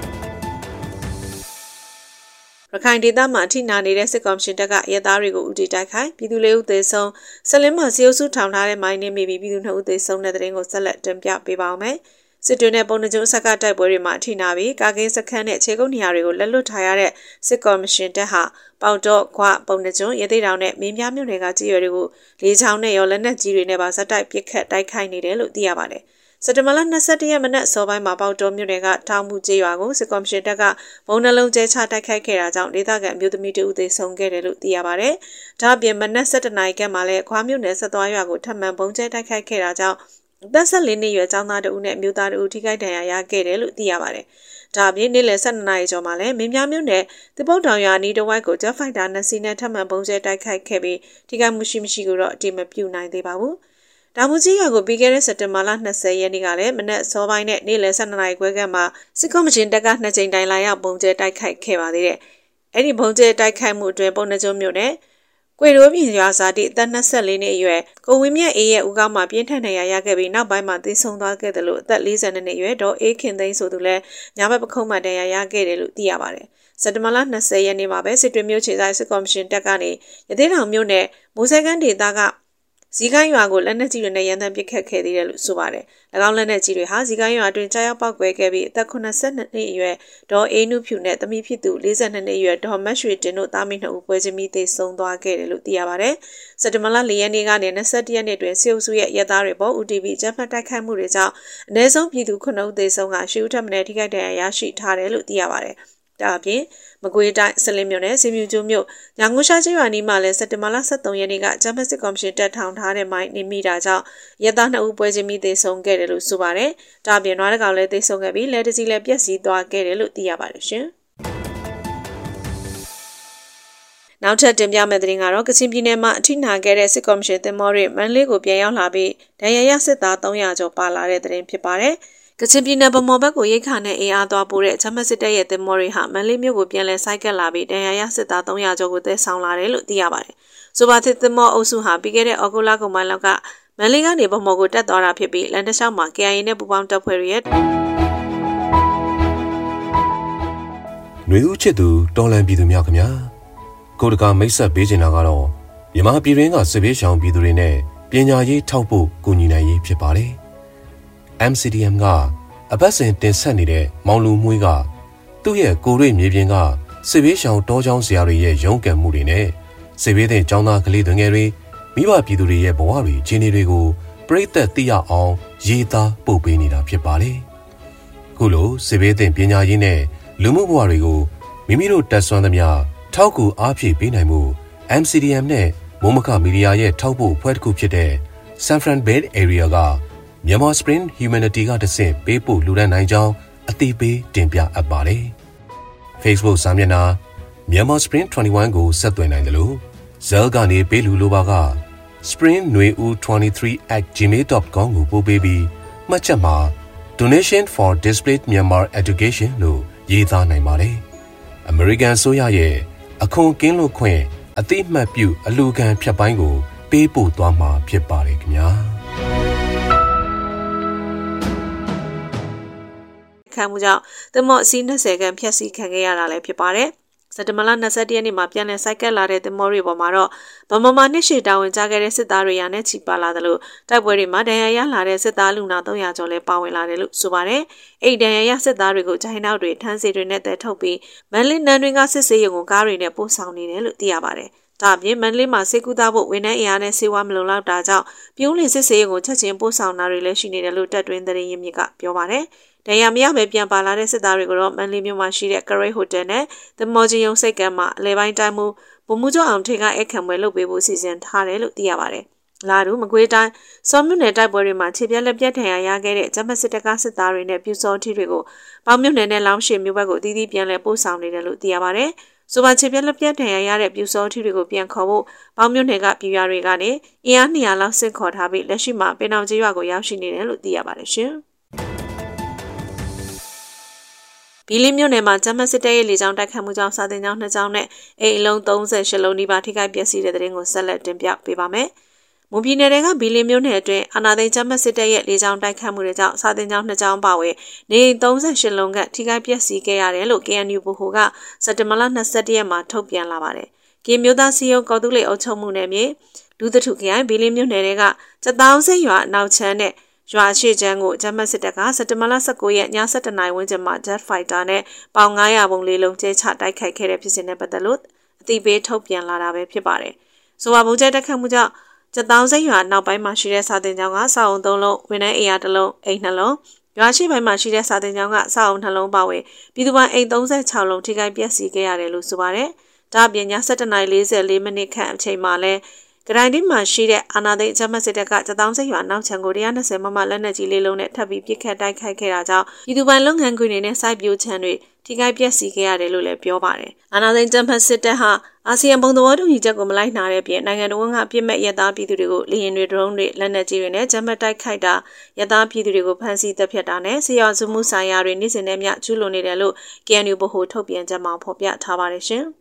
ရခိုင်ဒေသမှာအထိနာနေတဲ့စစ်ကောင်ရှင်တပ်ကရဲသားတွေကိုဦးတည်တိုက်ခိုက်ပြည်သူလေးဦးသေဆုံးဆက်လင်းမှာစီအုပ်စုထောင်ထားတဲ့မိုင်းနှင်းမိပြီးပြည်သူနှစ်ဦးသေဆုံးတဲ့တဲ့ရင်ကိုဆက်လက်တင်ပြပေးပါောင်းမယ်။စစ်တွင်းနဲ့ပုံနှကျုံဆက်ကတိုက်ပွဲတွေမှာအထိနာပြီးကာကင်းစခန်းနဲ့ခြေကုပ်နေရာတွေကိုလက်လွတ်ထားရတဲ့စစ်ကောင်ရှင်တပ်ဟာပေါတော့ခွပုံနှကျုံရဲသိတောင်နဲ့မင်းပြားမြို့နယ်ကကြီးရွယ်တွေကိုလေးချောင်းနဲ့ရောလက်နက်ကြီးတွေနဲ့ပါဇက်တိုက်ပစ်ခတ်တိုက်ခိုက်နေတယ်လို့သိရပါတယ်။စက်တဘာလ၂၁ရက်မနက်စောပိုင်းမှာပေါတော်မြို့နယ်ကထောင်မှုကျေးရွာကိုစစ်ကော်မရှင်တပ်ကဘုံနှလုံးကျဲချတိုက်ခိုက်ခဲ့တာကြောင့်ဒေသခံအမျိုးသမီးတဦးသေဆုံးခဲ့တယ်လို့သိရပါတယ်။ဒါ့အပြင်မနက်၁၁နာရီခန့်မှာလည်းခွာမြို့နယ်ဆက်သွားရွာကိုထပ်မံဘုံကျဲတိုက်ခိုက်ခဲ့တာကြောင့်အသက်၁၄နှစ်ရွယ်ကျောင်းသားတဦးနဲ့အမျိုးသားတဦးထိခိုက်ဒဏ်ရာရခဲ့တယ်လို့သိရပါတယ်။ဒါ့အပြင်နေ့လယ်၁၂နာရီကျော်မှာလည်းမင်းပြားမြို့နယ်သပုတ်တောင်ရွာနီးတဝိုက်ကိုဂျက်ဖိုက်တာနှစ်စီးနဲ့ထပ်မံဘုံကျဲတိုက်ခိုက်ခဲ့ပြီးထိခိုက်မှုရှိမရှိကိုတော့အတိမပြုနိုင်သေးပါဘူး။ဒါမှကြီးရွာကိုပြီးခဲ့တဲ့စက်တင်ဘာလ၂၀ရက်နေ့ကလည်းမနက်စောပိုင်းနဲ့နေ့လယ်၁၂နာရီခွဲခန့်မှာစစ်ကော်မရှင်တပ်ကနှစ်ကြိမ်တိုင်လာရောက်ဘုံကျဲတိုက်ခိုက်ခဲ့ပါသေးတယ်။အဲ့ဒီဘုံကျဲတိုက်ခိုက်မှုအတွင်းပုံနှကျုံမြို့နယ်ကွေရိုးပြည်ရွာစာတိအသက်၂၄နှစ်အရွယ်ကိုဝင်းမြတ်အေးရဲ့ဦးခေါင်းမှာပြင်းထန်ဒဏ်ရာရခဲ့ပြီးနောက်ပိုင်းမှာသေဆုံးသွားခဲ့တယ်လို့အသက်၄၂နှစ်အရွယ်ဒေါ်အေးခင်သိန်းဆိုသူလည်းညာဘက်ပခုံးမှဒဏ်ရာရခဲ့တယ်လို့သိရပါတယ်။စက်တဘာလ၂၀ရက်နေ့မှာပဲစစ်တွေမြို့ခြေဆိုင်စစ်ကော်မရှင်တပ်ကနေရသေးတောင်မြို့နယ်မိုးစဲကန်းဒေသကဇီကိုင်းရွာကိုလက်နက်ကြီးတွေနဲ့ရန်တမ်းပစ်ခတ်ခဲ့သေးတယ်လို့ဆိုပါတယ်။၎င်းလက်နက်ကြီးတွေဟာဇီကိုင်းရွာအတွင်းကြားရောက်ပောက်ကွဲခဲ့ပြီးအသက်၈၂နှစ်အရွယ်ဒေါ်အေးနုဖြူနဲ့သမီးဖြစ်သူ၄၂နှစ်အရွယ်ဒေါ်မတ်ရွှေတင်တို့သားမီးနှစ်ဦးပွဲချင်းမိသေဆုံးသွားခဲ့တယ်လို့သိရပါတယ်။စက်တဘာလ၄ရက်နေ့ကနေ၂၁ရက်နေ့တွင်စစ်အုပ်စုရဲ့ရဲသားတွေပေါ် U T V အကြမ်းဖက်တိုက်ခိုက်မှုတွေကြောင့်အနည်းဆုံးပြည်သူခုနှစ်ဦးသေဆုံးကရှစ်ဦးထပ်မံထိခိုက်ဒဏ်ရာရရှိထားတယ်လို့သိရပါတယ်။ဒါအပြင်မကွေးတိုင်းစလင်းမြို့နယ်စီမြူကျိုးမြို့ညငိုရှာကျွာနီမှာလည်းစက်တင်ဘာလ၁၃ရက်နေ့ကဂျမတ်စစ်ကော်မရှင်တပ်ထောင်ထားတဲ့မိုင်းနေမိတာကြောင့်ရဲသားနှစ်ဦးပွဲချင်းမိသေဆုံးခဲ့တယ်လို့ဆိုပါတယ်။ဒါအပြင်နွားတကောင်လည်းသေဆုံးခဲ့ပြီးလက်တစီလည်းပျက်စီးသွားခဲ့တယ်လို့သိရပါတယ်ရှင်။နောက်ထပ်တင်ပြမယ့်သတင်းကတော့ကချင်ပြည်နယ်မှာအထိနာခဲ့တဲ့စစ်ကော်မရှင်တင်မောတွေမန္တလေးကိုပြန်ရောက်လာပြီးဒဏ်ရာရစစ်သား၃ရာကျော်ပါလာတဲ့သတင်းဖြစ်ပါတယ်။ကချင်ပြည်နယ်ဗမော်ဘက်ကိုရိတ်ခါနဲ့အင်အားသွားပို့တဲ့ဂျမတ်စစ်တပ်ရဲ့တင်မောတွေဟာမန္တလေးမြို့ကိုပြန်လည်ဆိုက်ကပ်လာပြီးဒဏ်ရာရစစ်သား၃ရာကျော်ကိုသယ်ဆောင်လာတယ်လို့သိရပါတယ်။ဆိုပါသစ်တင်မောအုပ်စုဟာပြီးခဲ့တဲ့ဩဂုတ်လကုန်ပိုင်းလောက်ကမန္တလေးကနေဗမော်ကိုတက်သွားတာဖြစ်ပြီးလန်တလျှောက်မှာ K I A နဲ့ပူးပေါင်းတပ်ဖွဲ့တွေရဲ့ຫນွေဦးချစ်သူတော်လန်ပြည်သူများခင်ဗျာကိုတကာမိတ်ဆက်ပေးချင်တာကတော့မြန်မာပြည်ရင်းကစစ်ဘေးရှောင်ပြည်သူတွေနဲ့ပညာရေးထောက်ပို့ကူညီနိုင်ရေးဖြစ်ပါတယ်။ M C D M ကအပတ်စဉ်တင်ဆက်နေတဲ့မောင်လူမွှေးကသူ့ရဲ့ကိုရိမြေပြင်ကစစ်ဘေးရှောင်တောချောင်းဆရာတွေရဲ့ရုန်းကန်မှုတွေနဲ့စစ်ဘေးတဲ့ကျောင်းသားကလေးတွေငယ်တွေမိဘပြည်သူတွေရဲ့ဘဝတွေခြေနေတွေကိုပြိသက်သိရအောင်ရေးသားပို့ပေးနေတာဖြစ်ပါတယ်။ခုလိုစစ်ဘေးတဲ့ပညာရေးနဲ့လူမှုဘဝတွေကိုမိမိတို့တက်ဆွမ်းသမျှထောက်ကူအားဖြည့်ပေးနိုင်မှု M C D M နဲ့မုံမခမီဒီယာရဲ့ထောက်ပို့အဖွဲ့တစ်ခုဖြစ်တဲ့ Sanfran Bay Area ကMyanmar Spring Humanity ကတဆင့်ပေးပို့လူဒန်းနိုင်ကြောင်းအသိပေးတင်ပြအပ်ပါတယ်။ Facebook စာမျက်နှာ Myanmar Spring ၂၁ကိုဆက်သွယ်နိုင်တယ်လို့ Zell ကနေပေးလူလိုပါက spring nui u twenty-three at gmail dot com ကိုပို့ပေးပြီးမှတ်ချက်မှာ Donation for Displaced Myanmar Education လို့ရေးသားနိုင်ပါတယ်။ American အစိုးရရဲ့အခွန်ကင်းလွတ်ခွင့်အတိအမှတ်ပြုအလူခံဖြတ်ပိုင်းကိုပေးပို့သွားမှာဖြစ်ပါတယ်ခင်ဗျာခံမှုကြောင့်သမော့အစီး၂၀ခန့်ဖျက်ဆီးခံခဲ့ရတာလည်းဖြစ်ပါတယ်စက်တဘာလ၂၁ရက်နေ့မှာပြန်လည်စိုက်ကပ်လာတဲ့သမောတွေပေါ်မှာတော့ဗမာမှာနှစ်ရှည်တာဝန်ကျခဲ့တဲ့စစ်သားတွေရနဲ့ချီပါလာတယ်လို့တိုက်ပွဲတွေမှာဒဏ်ရာရလာတဲ့စစ်သားလူနာ၃ရာကျော်လည်းပါဝင်လာတယ်လို့ဆိုပါတယ်။အဲ့ဒဏ်ရာရစစ်သားတွေကိုဂျိုင်းနောက်တွေထန်းစီတွေနဲ့တဲထုတ်ပြီးမန်လေးနန်းတွင်ကစစ်စေးရုံကိုကားတွေနဲ့ပို့ဆောင်နေတယ်လို့သိရပါတယ်။ဒါအပြင်မန်လေးမှာစေကူသားဖို့ဝန်ထမ်းအင်အားနဲ့စေဝါမလုံလောက်တာကြောင့်ပြုံးလင်စစ်စေးရုံကိုချက်ချင်းပို့ဆောင်တာတွေလည်းရှိနေတယ်လို့တပ်တွင်းသတင်းရင်းမြစ်ကပြောပါတယ်။တရားမရပဲပြန်ပါလာတဲ့စစ်သားတွေကိုတော့မန်လေးမြို့မှာရှိတဲ့ကရိတ်ဟိုတယ်နဲ့သမော်ဂျီယုံစိတ်ကမ်းမှာအလဲပိုင်းတိုင်းမှုဗိုလ်မှူးချုပ်အောင်ထေကအခမ်းပွဲလုပ်ပေးဖို့စီစဉ်ထားတယ်လို့သိရပါတယ်။လာတူမကွေးတိုင်းစောမြို့နယ်တိုက်ပွဲတွေမှာခြေပြက်လက်ပြက်ထန်ရရခဲ့တဲ့ဂျမစစ်တကစစ်သားတွေနဲ့ပြူစောထီတွေကိုပေါင်းမြို့နယ်နဲ့လောင်းရှည်မြို့ဘက်ကိုအသီးသီးပြန်လည်ပို့ဆောင်နေတယ်လို့သိရပါတယ်။ဆိုပါခြေပြက်လက်ပြက်ထန်ရရတဲ့ပြူစောထီတွေကိုပြန်ခေါ်ဖို့ပေါင်းမြို့နယ်ကပြည်ရွာတွေကနေအင်အား၂ရာလောက်စစ်ခေါ်ထားပြီးလက်ရှိမှာပင်အောင်ကျေးရွာကိုရောက်ရှိနေတယ်လို့သိရပါတယ်ရှင်။ဘီလီမြို့နယ်မှာဂျမစစ်တပ်ရဲ့လေကြောင်းတိုက်ခတ်မှုကြောင့်စာတင်ကျောင်းနှစ်ကျောင်းနဲ့အိမ်အလုံး၃၈လုံးနီးပါးထိခိုက်ပျက်စီးတဲ့တဲ့ရင်ကိုဆက်လက်တင်ပြပေးပါမယ်။မွန်ပြည်နယ်ကဘီလီမြို့နယ်အတွင်းအာဏာသိမ်းဂျမစစ်တပ်ရဲ့လေကြောင်းတိုက်ခတ်မှုတွေကြောင့်စာတင်ကျောင်းနှစ်ကျောင်းပါဝင်နေအိမ်၃၈လုံးကထိခိုက်ပျက်စီးခဲ့ရတယ်လို့ K N U ဗဟိုကစက်တင်ဘာလ၂၁ရက်မှာထုတ်ပြန်လာပါတယ်။ကင်းမျိုးသားစီယုံကော်တူးလေအုပ်ချုပ်မှုနယ်မြေဒုသထုခရိုင်ဘီလီမြို့နယ်ကစတောင်းစိတ်ရွာနောက်ချမ်းနဲ့ရွာရှိချမ်းကိုဂျမတ်စစ်တပ်ကစက်တဘာလ၁၉ရက်ည၁၁နာရီဝန်းကျင်မှာ Jet Fighter နဲ့ပေါင်၅၀၀ပုံလေးလုံးကျဲချတိုက်ခိုက်ခဲ့တဲ့ဖြစ်စဉ်နဲ့ပတ်သက်လို့အသိပေးထုတ်ပြန်လာတာပဲဖြစ်ပါတယ်။ဆိုပါဘုံကျဲတိုက်ခိုက်မှုကြောင့်စတောင်းစိတ်ရွာနောက်ပိုင်းမှာရှိတဲ့စာတင်ကျောင်းကစာအုံ၃လုံးဝန်ထမ်းအိမ်ယာတစ်လုံးအိမ်နှလုံးရွာရှိပိုင်းမှာရှိတဲ့စာတင်ကျောင်းကစာအုံနှလုံးပါဝင်ပြည်သူ့ပိုင်းအိမ်၃၆လုံးထိခိုက်ပျက်စီးခဲ့ရတယ်လို့ဆိုပါတယ်။ဒါ့အပြင်ည၁၁နာရီ၄၄မိနစ်ခန့်အချိန်မှာလဲကရိုင်ဒီမှာရှိတဲ့အာနာသိဂျမတ်စစ်တပ်ကစတောင်းစိတ်ရွာနောက်ချံကို၁၂၀မမလက်နက်ကြီးလေးလုံးနဲ့ထပ်ပြီးပစ်ခတ်တိုက်ခိုက်ခဲ့တာကြောင့်ပြည်သူ့ပိုင်လုပ်ငန်းခွင်တွေနဲ့စိုက်ပျိုးခြံတွေထိခိုက်ပျက်စီးခဲ့ရတယ်လို့လည်းပြောပါတယ်။အာနာသိဂျမတ်စစ်တပ်ဟာအာဆီယံဘုံသဘောတူညီချက်ကိုမလိုက်နာတဲ့ပြင်နိုင်ငံတော်ကပြစ်မဲ့ရသားပြည်သူတွေကိုလေရင်တွေဒရုန်းတွေလက်နက်ကြီးတွေနဲ့ဂျမတ်တိုက်ခိုက်တာရသားပြည်သူတွေကိုဖမ်းဆီးတပ်ဖြတ်တာနဲ့ဆေးရောစုမှုဆိုင်ရာတွေနေ့စဉ်နဲ့မျှကျူးလွန်နေတယ်လို့ K N U ဗဟိုထုတ်ပြန်ချက်မှာဖော်ပြထားပါတယ်ရှင်။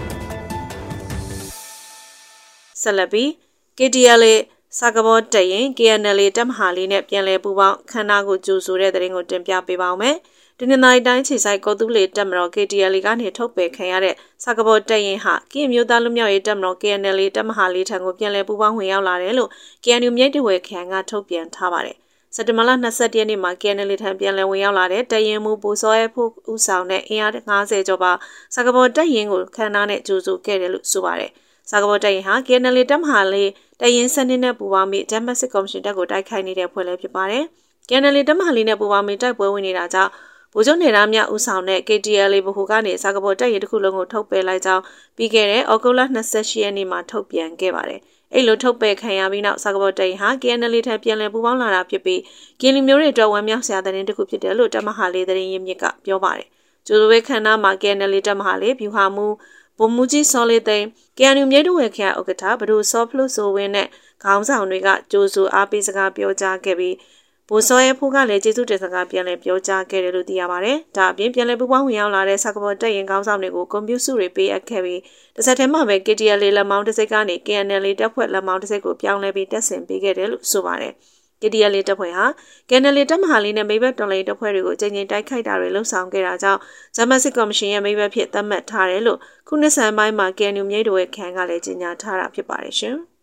ဆက်လက်ပြီးK T L A စာကဘောတရင် K N L A တပ်မဟာလေးနဲ့ပြန်လည်ပူးပေါင်းခန္ဓာကိုကြိုဆိုတဲ့တဲ့ရင်ကိုတင်ပြပေးပါဦးမယ်။ဒီနေ့နိုင်တိုင်းခြေဆိုင်ကော်တူးလေတပ်မတော် K T L A ကနေထုတ်ပယ်ခံရတဲ့စာကဘောတရင်ဟာကရင်မျိုးသားလူမျိုးရေးတပ်မတော် K N L A တပ်မဟာလေးထံကိုပြန်လည်ပူးပေါင်းဝင်ရောက်လာတယ်လို့ K N U မြိတ်တဝဲခရိုင်ကထုတ်ပြန်ထားပါတယ်။စက်တင်ဘာလ၂၁ရက်နေ့မှာ K N L A ထံပြန်လည်ဝင်ရောက်လာတဲ့တရင်မူပူစောရဲဖို့ဦးဆောင်တဲ့အင်အား၅၀ကျော်ပါစာကဘောတရင်ကိုခန္ဓာနဲ့ကြိုဆိုခဲ့တယ်လို့ဆိုပါတယ်။စာကဘောတရင်ဟာ K N L A တပ်မဟာလေးတရင်စနစ်နဲ့ပူပေါင်းပြီးဂျမတ်စစ်ကော်မရှင်တပ်ကိုတိုက်ခိုက်နေတဲ့ဖွဲ့လည်းဖြစ်ပါတယ်။ K N L A တပ်မဟာလေးနဲ့ပူပေါင်းပြီးတိုက်ပွဲဝင်နေတာကြောင့်ဗိုလ်ချုပ်နေသားများဦးဆောင်တဲ့ K T L A ဗဟိုကနေစာကဘောတပ်ရင်းတစ်ခုလုံးကိုထုတ်ပယ်လိုက်ကြောင်းပြီးခဲ့တဲ့ဩဂုတ်လ၂၈ရက်နေ့မှာထုတ်ပြန်ခဲ့ပါတယ်။အဲ့လိုထုတ်ပယ်ခံရပြီးနောက်စာကဘောတပ်ရင်းဟာ K N L A ထံပြန်လည်ပူးပေါင်းလာတာဖြစ်ပြီးကင်းလီမျိုးတွေအတွက်ဝမ်းမြောက်စရာတဲ့တစ်ခုဖြစ်တယ်လို့တပ်မဟာလေးသတင်းရင်းမြစ်ကပြောပါတယ်။ကျိုးဝဲခန္ဓာမှာ K N L A တပ်မဟာလေးဗျူဟာမှုဗိုလ်မှူးကြီးစောလေးသိန်း K N U မြိတ်တဝဲခရိုင်ဥက္ကဋ္ဌဘဒူစောဖလို့ဆိုဝင်းနဲ့ခေါင်းဆောင်တွေကကြိုးဆိုအားပေးစကားပြောကြားခဲ့ပြီးဗိုလ်စောရဲဖို့ကလည်းကျေးဇူးတင်စကားပြန်လည်ပြောကြားခဲ့တယ်လို့သိရပါတယ်။ဒါအပြင်ပြန်လည်ပူးပေါင်းဝင်ရောက်လာတဲ့စာကဘောတပ်ရင်ခေါင်းဆောင်တွေကိုကွန်ပျူတာစုတွေပေးအပ်ခဲ့ပြီးတစ်ဆက်တည်းမှာပဲ K T L A လက်မောင်းတစ်စိတ်ကနေ K N L A တပ်ဖွဲ့လက်မောင်းတစ်စိတ်ကိုပြောင်းလဲပြီးတက်ဆင်ပေးခဲ့တယ်လို့ဆိုပါတယ်။ K T L A တပ်ဖွဲ့ဟာ K N L A တပ်မဟာလေးနဲ့မိဘတော်လှန်ရေးတပ်ဖွဲ့တွေကိုချိန်ချိန်တိုက်ခိုက်တာတွေလှုပ်ဆောင်ခဲ့တာကြောင့်ဂျမတ်စစ်ကော်မရှင်ရဲ့မိဘဖြစ်သတ်မှတ်ထားတယ်လို့ခုနှစ်ဆန်းပိုင်းမှာ K N U မြိတ်တဝဲခရိုင်ကလည်းကြေညာထားတာဖြစ်ပါတယ်ရှင်။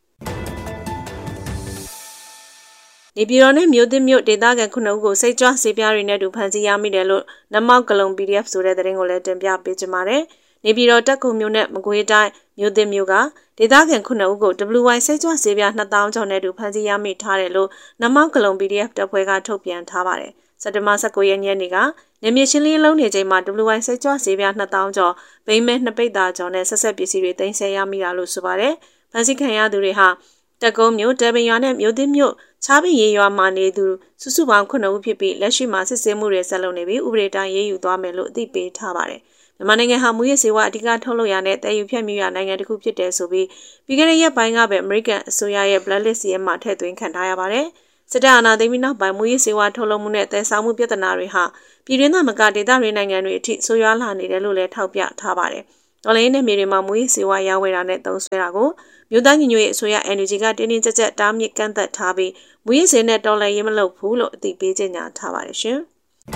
နေပြည်တော်နဲ့မြို့သစ်မြို့ဒေသခံခုနှစ်ဦးကိုစိတ်ကြွဆေးပြားတွေနဲ့တူဖမ်းဆီးရမိတယ်လို့နမောက်ကလုံ P D F ဆိုတဲ့သတင်းကိုလည်းတင်ပြပေးကြပါမယ်။နေပြည်တော်တက်ခုံမြို့နဲ့မကွေးတိုင်းမြို့သစ်မြို့ကဒေသခံခုနှစ်ဦးကို W Y စိတ်ကြွဆေးပြားနှစ်သောင်းကျော်နဲ့တူဖမ်းဆီးရမိထားတယ်လို့နမောက်ကလုံ P D F တပ်ဖွဲ့ကထုတ်ပြန်ထားပါတယ်။စက်တင်ဘာ၁၉ရက်နေ့ကနေမြေရှင်းလင်းလုံးနေချိန်မှာ W Y စိတ်ကြွဆေးပြားနှစ်သောင်းကျော်ဗိမ်းမဲနှစ်ပိတ်သားကျော်နဲ့ဆက်ဆက်ပစ္စည်းတွေတင်ဆက်ရမိတာလို့ဆိုပါတယ်။ဖမ်းဆီးခံရသူတွေဟာတက်ကုန်းမြို့တပင်ရွာနဲ့မြို့သစ်မြို့ချားပင်ရေရွာမှာနေသူစုစုပေါင်းခုနှစ်ဦးဖြစ်ပြီးလက်ရှိမှာစစ်ဆေးမှုတွေဆက်လုပ်နေပြီးဥပဒေတိုင်းရေးယူသွားမယ်လို့အသိပေးထားပါတယ်။မြန်မာနိုင်ငံဟာမူရစ်ဆေးဝါးအဓိကထုတ်လုပ်ရတဲ့တည်ယူဖြတ်မြူရနိုင်ငံတစ်ခုဖြစ်တယ်ဆိုပြီးပြီးခဲ့တဲ့ရက်ပိုင်းကပဲ American အစိုးရရဲ့ blacklist ရဲ့မှာထည့်သွင်းခံထားရပါတယ်။စစ်တပ်အာဏာသိမ်းပြီးနောက်ပိုင်းမူရစ်စေဝါထုတ်လုပ်မှုနဲ့တည်ဆောက်မှုပြဿနာတွေဟာပြည်တွင်းသားမကဒေသတွေနိုင်ငံတွေအထိဆိုးရွားလာနေတယ်လို့လည်းထောက်ပြထားပါတယ်။တော်လိုင်းနယ်မြေတွေမှာမူရစ်စေဝါရောင်းဝယ်တာနဲ့သုံးစွဲတာကိုမြို့သားညီညွတ်ရေးအစိုးရ N U G ကတင်းတင်းကြပ်ကြပ်တားမြစ်ကန့်သက်ထားပြီးမူရစ်စေနဲ့တော်လိုင်းရေးမလုပ်ဘူးလို့အသိပေးကြေညာထားပါတယ်ရှင်။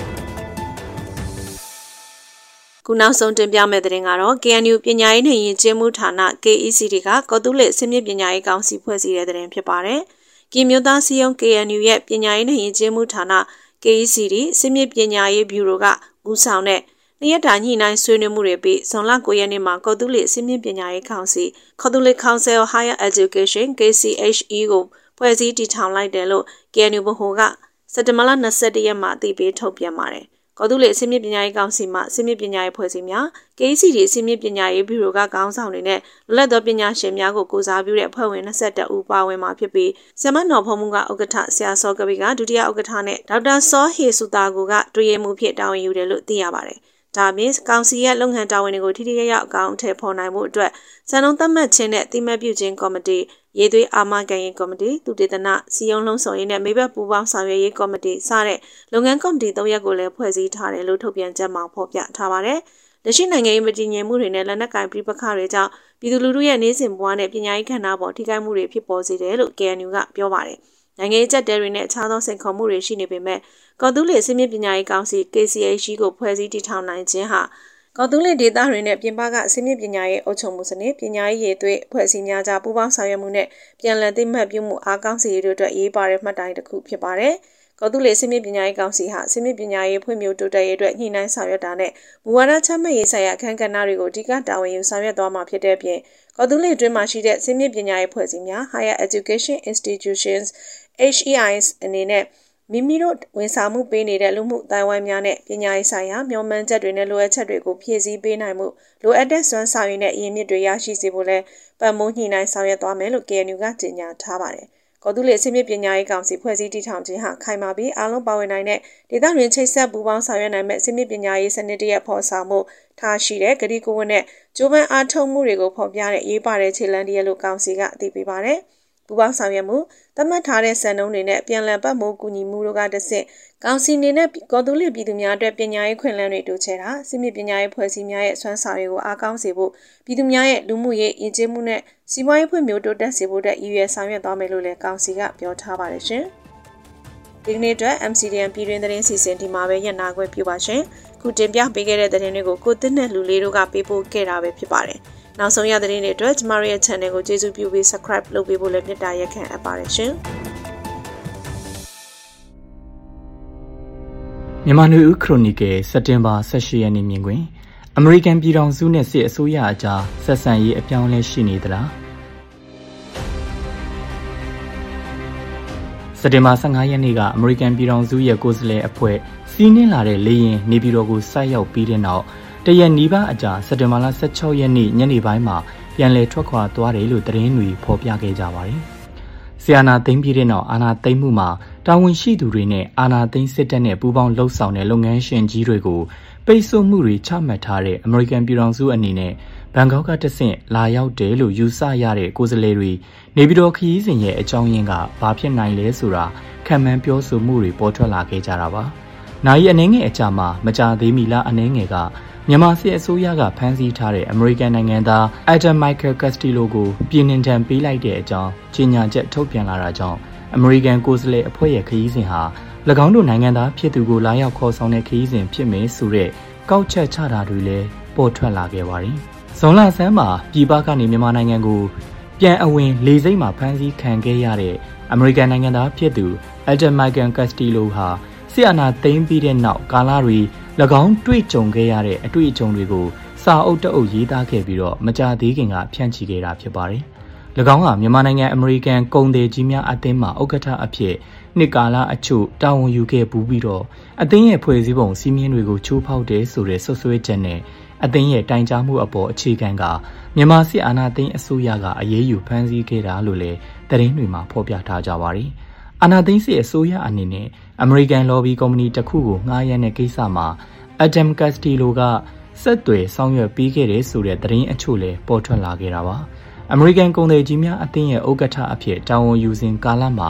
ခုနောက်ဆုံးတင်ပြမယ့်သတင်းကတော့ K N U ပညာရေးနဲ့ယဉ်ကျေးမှုဌာန K E C D ကကော်တူးလက်စစ်မြစ်ပညာရေးကောင်စီဖွဲ့စည်းတဲ့သတင်းဖြစ်ပါတယ်။ကီမျိုးသားစီယုံ K N U ရဲ့ပညာရေးနဲ့ယဉ်ကျေးမှုဌာန K E C D စစ်မြစ်ပညာရေးဗျူရိုကဦးဆောင်တဲ့နှစ်ရက်တာညှိနှိုင်းဆွေးနွေးမှုတွေပြီးဇွန်လ၉ရက်နေ့မှာကော်တူးလက်စစ်မြစ်ပညာရေးကောင်စီ Catholic Council of Higher Education K C H E ကိုဖွဲ့စည်းတည်ထောင်လိုက်တယ်လို့ K N U ဗဟိုကစက်တင်ဘာလ၂၁ရက်မှာအသိပေးထုတ်ပြန်ပါတယ်။ကော်တူးလက်စစ်မြစ်ပညာရေးကောင်စီမှစစ်မြစ်ပညာရေးဖွဲ့စည်းများ K E C D စစ်မြစ်ပညာရေးဗျူရိုကခေါင်းဆောင်တွေနဲ့လွတ်လပ်သောပညာရှင်များကိုကိုစားပြုတဲ့အဖွဲ့ဝင်၂၁ဦးပါဝင်မှာဖြစ်ပြီးဆရာမနော်ဖုံးမှုကဥက္ကဋ္ဌဆရာစောကပိကဒုတိယဥက္ကဋ္ဌနဲ့ဒေါက်တာစောဟေစုတာကိုကတွင်ရမှုဖြစ်တာဝန်ယူတယ်လို့သိရပါတယ်။ဒါပြင်ကောင်စီရဲ့လုပ်ငန်းတာဝန်တွေကိုထိထိရောက်ရောက်အကောင့်အထည်ဖော်နိုင်မှုအတွက်စံနှုန်းသတ်မှတ်ခြင်းနဲ့တိမှတ်ပြုခြင်းကော်မတီရေးသွေးအာမခံရေးကော်မတီသူတေသနစီယုံလုံးဆောင်ရေးနဲ့မိဘပူးပေါင်းဆောင်ရွက်ရေးကော်မတီစတဲ့လုပ်ငန်းကော်မတီ၃ရပ်ကိုလည်းဖွဲ့စည်းထားတယ်လို့ထုတ်ပြန်ချက်မှာဖော်ပြထားပါတယ်။လက်ရှိနိုင်ငံရေးမတည်ငြိမ်မှုတွေနဲ့လက်နက်ကိုင်ပြပခါတွေကြောင့်ပြည်သူလူထုရဲ့နေစဉ်ဘဝနဲ့ပညာရေးခန္ဓာပေါ်ထိခိုက်မှုတွေဖြစ်ပေါ်စေတယ်လို့ K N U ကပြောပါတယ်။နိုင်ငံရေးကြက်တဲတွေနဲ့အခြားသောစိန်ခေါ်မှုတွေရှိနေပေမဲ့ကော်တူးလက်စစ်မြစ်ပညာရေးကောင်စီ K C H E ကိုဖွဲ့စည်းတည်ထောင်နိုင်ခြင်းဟာကော်တူးလက်ဒေသတွေနဲ့ပြင်ပကစစ်မြစ်ပညာရေးအုပ်ချုပ်မှုစနစ်ပညာရေးရေးသွေးဖွဲ့စည်းများကြားပူးပေါင်းဆောင်ရွက်မှုနဲ့ပြန်လည်သိမှတ်ပြုမှုအားကောင်းစေရေးတို့အတွက်ရေးပါတဲ့မှတ်တိုင်တစ်ခုဖြစ်ပါတယ်။ကော်တူးလက်စစ်မြစ်ပညာရေးကောင်စီဟာစစ်မြစ်ပညာရေးဖွံ့ဖြိုးတိုးတက်ရေးအတွက်ညှိနှိုင်းဆောင်ရွက်တာနဲ့မူဝါဒချမှတ်ရေးဆိုင်ရာအခမ်းကဏ္ဍတွေကိုအဓိကတာဝန်ယူဆောင်ရွက်သွားမှာဖြစ်တဲ့အပြင်ကော်တူးလက်အတွင်းမှာရှိတဲ့စစ်မြစ်ပညာရေးဖွဲ့စည်းများ Higher Education Institutions H E Is အနေနဲ့မိမိတို့ဝန်ဆောင်မှုပေးနေတဲ့လူမှုအတိုင်းအဝိုင်းများနဲ့ပညာရေးဆိုင်ရာမျှော်မှန်းချက်တွေနဲ့လိုအပ်ချက်တွေကိုဖြည့်ဆည်းပေးနိုင်မှုလိုအပ်တဲ့စွမ်းဆောင်ရည်နဲ့အရင်းမြစ်တွေရရှိစေဖို့လဲပတ်မိုးညှိနှိုင်းဆောင်ရွက်သွားမယ်လို့ K N U ကကြေညာထားပါတယ်။ကော်တူးလက်စစ်မြစ်ပညာရေးကောင်စီဖွဲ့စည်းတည်ထောင်ခြင်းဟာခိုင်မာပြီးအားလုံးပါဝင်နိုင်တဲ့ဒေသတွင်းချိတ်ဆက်ပူးပေါင်းဆောင်ရွက်နိုင်မဲ့စစ်မြစ်ပညာရေးစနစ်တရက်ဖော်ဆောင်မှုထားရှိတဲ့ဂတိကဝတ်နဲ့ကျိုးပန်းအားထုတ်မှုတွေကိုဖော်ပြတဲ့ရေးပါတဲ့ခြေလှမ်းတရက်လို့ကောင်စီကအသိပေးပါတယ်။ပူပေါင်းဆောင်ရွက်မှုသတ်မှတ်ထားတဲ့စံနှုန်းတွေနဲ့ပြန်လည်ပတ်မိုးကူညီမှုတို့ကတဆင့်ကောင်စီနေနဲ့ကော်တူးလက်ပြည်သူများအတွက်ပညာရေးခွင့်လန်းတွေတိုးချဲ့တာစစ်မြစ်ပညာရေးဖွဲ့စည်းများရဲ့စွမ်းဆောင်ရည်ကိုအားကောင်းစေဖို့ပြည်သူများရဲ့လူမှုရေးယဉ်ကျေးမှုနဲ့စီးပွားရေးဖွံ့ဖြိုးတိုးတက်စေဖို့အတွက်ရည်ရွယ်ဆောင်ရွက်သွားမယ်လို့လည်းကောင်စီကပြောထားပါတယ်ရှင်။ဒီကနေ့အတွက် M C D N ပြည်တွင်းသတင်းစီစဉ်ဒီမှာပဲညနာခွင့်ပြုပါရှင်။ခုတင်ပြပေးခဲ့တဲ့သတင်းတွေကိုကိုသစ်နဲ့လူလေးတို့ကပေးပို့ခဲ့တာပဲဖြစ်ပါတယ်။နောက်ဆုံးရတဲ့သတင်းတွေအတွက်ကျမတို့ရဲ့ channel ကိုကျေးဇူးပြုပြီး subscribe လုပ်ပေးဖို့လည်းမေတ္တာရက်ခံအပ်ပါတယ်ရှင်။မြန်မာနွေဦးခရိုနီကယ်စက်တင်ဘာ၁၈ရက်နေ့မြင်ကွင်းအမေရိကန်ပြည်ထောင်စုနဲ့စစ်အစိုးရအကြားဆက်ဆံရေးအပြောင်းအလဲရှိနေသလားစက်တင်ဘာ၁၅ရက်နေ့ကအမေရိကန်ပြည်ထောင်စုရဲ့ကိုယ်စားလှယ်အဖွဲ့စီးနင်းလာတဲ့လေယာဉ်နေပြည်တော်ကိုဆိုက်ရောက်ပြီးတဲ့နောက်တရက်နီးပါးအကြာစက်တင်ဘာလ၁၆ရက်နေ့ညနေပိုင်းမှာပြန်လည်ထွက်ခွာသွားတယ်လို့သတင်းတွေဖော်ပြခဲ့ကြပါတယ်။ဆီယနာသိမ်းပြီးတဲ့နောက်အာဏာသိမ်းမှုမှာတာဝန်ရှိသူတွေနဲ့အာဏာသိမ်းစစ်တပ်နဲ့ပူးပေါင်းလှုပ်ဆောင်တဲ့လုပ်ငန်းရှင်ကြီးတွေကိုပိတ်ဆို့မှုတွေချမှတ်ထားတဲ့အမေရိကန်ပြည်ထောင်စုအနေနဲ့ဘန်ကောက်ကတဆင့်လာရောက်တယ်လို့ယူဆရတဲ့ကိုယ်စားလှယ်တွေနေပြည်တော်ခရီးစဉ်ရဲ့အကြောင်းရင်းကဘာဖြစ်နိုင်လဲဆိုတာခံမှန်းပြောဆိုမှုတွေပေါ်ထွက်လာခဲ့ကြတာပါ။နိုင်အနှဲငယ်အကြာမှာမကြာသေးမီလားအနှဲငယ်ကမြန်မာစစ်အစိုးရကဖမ်းဆီးထားတဲ့အမေရိကန်နိုင်ငံသား Adam Michael Castillo ကိုပြည်နှင်ဒဏ်ပေးလိုက်တဲ့အကြောင်းကြေညာချက်ထုတ်ပြန်လာတာကြောင့်အမေရိကန်ကိုယ်စားလှယ်အဖွဲ့ရဲ့ခရီးစဉ်ဟာ၎င်းတို့နိုင်ငံသားဖြစ်သူကိုလာရောက်ခေါ်ဆောင်တဲ့ခရီးစဉ်ဖြစ်မယ်ဆိုတဲ့ကောက်ချက်ချတာတွေလည်းပေါ်ထွက်လာခဲ့ပါတယ်။ဇွန်လဆန်းမှာပြည်ပကနေမြန်မာနိုင်ငံကိုပြန်အဝင်လေဆိပ်မှာဖမ်းဆီးခံခဲ့ရတဲ့အမေရိကန်နိုင်ငံသားဖြစ်သူ Adam Michael Castillo ဟာစစ်အာဏာသိမ်းပြီးတဲ့နောက်ကာလတွေ၎င်းတွေ့ကြုံခဲ့ရတဲ့အတွေ့အကြုံတွေကိုစာအုပ်တအုပ်ရေးသားခဲ့ပြီးတော့မကြာသေးခင်ကဖြန့်ချီခဲ့တာဖြစ်ပါတယ်။၎င်းဟာမြန်မာနိုင်ငံအမေရိကန်ကုန်သည်ကြီးများအသင်းမှဥက္ကဋ္ဌအဖြစ်နှစ်ကာလအချို့တာဝန်ယူခဲ့ပူးပြီးတော့အသင်းရဲ့ဖွဲ့စည်းပုံစည်းမျဉ်းတွေကိုချိုးဖောက်တယ်ဆိုတဲ့ဆွဆွဲချက်နဲ့အသင်းရဲ့တိုင်ကြားမှုအပေါ်အခြေခံကမြန်မာစစ်အာဏာသိမ်းအစိုးရကအရေးယူဖမ်းဆီးခဲ့တာလို့လည်းသတင်းတွေမှာဖော်ပြထားကြပါတယ်။အာဏာသိမ်းစစ်အစိုးရအနေနဲ့အမေရိကန်လော်ဘီကုမ္ပဏီတစ်ခုကိုငှားရမ်းတဲ့ကိစ္စမှာ Adam Castillo ကဆက်သွယ်ဆောင်ရွက်ပေးခဲ့တဲ့ဆိုတဲ့သတင်းအချို့လည်းပေါ်ထွက်လာခဲ့တာပါ။အမေရိကန်ကုန်သည်ကြီးများအသင်းရဲ့ဥက္ကဋ္ဌအဖြစ်တာဝန်ယူစဉ်ကာလမှာ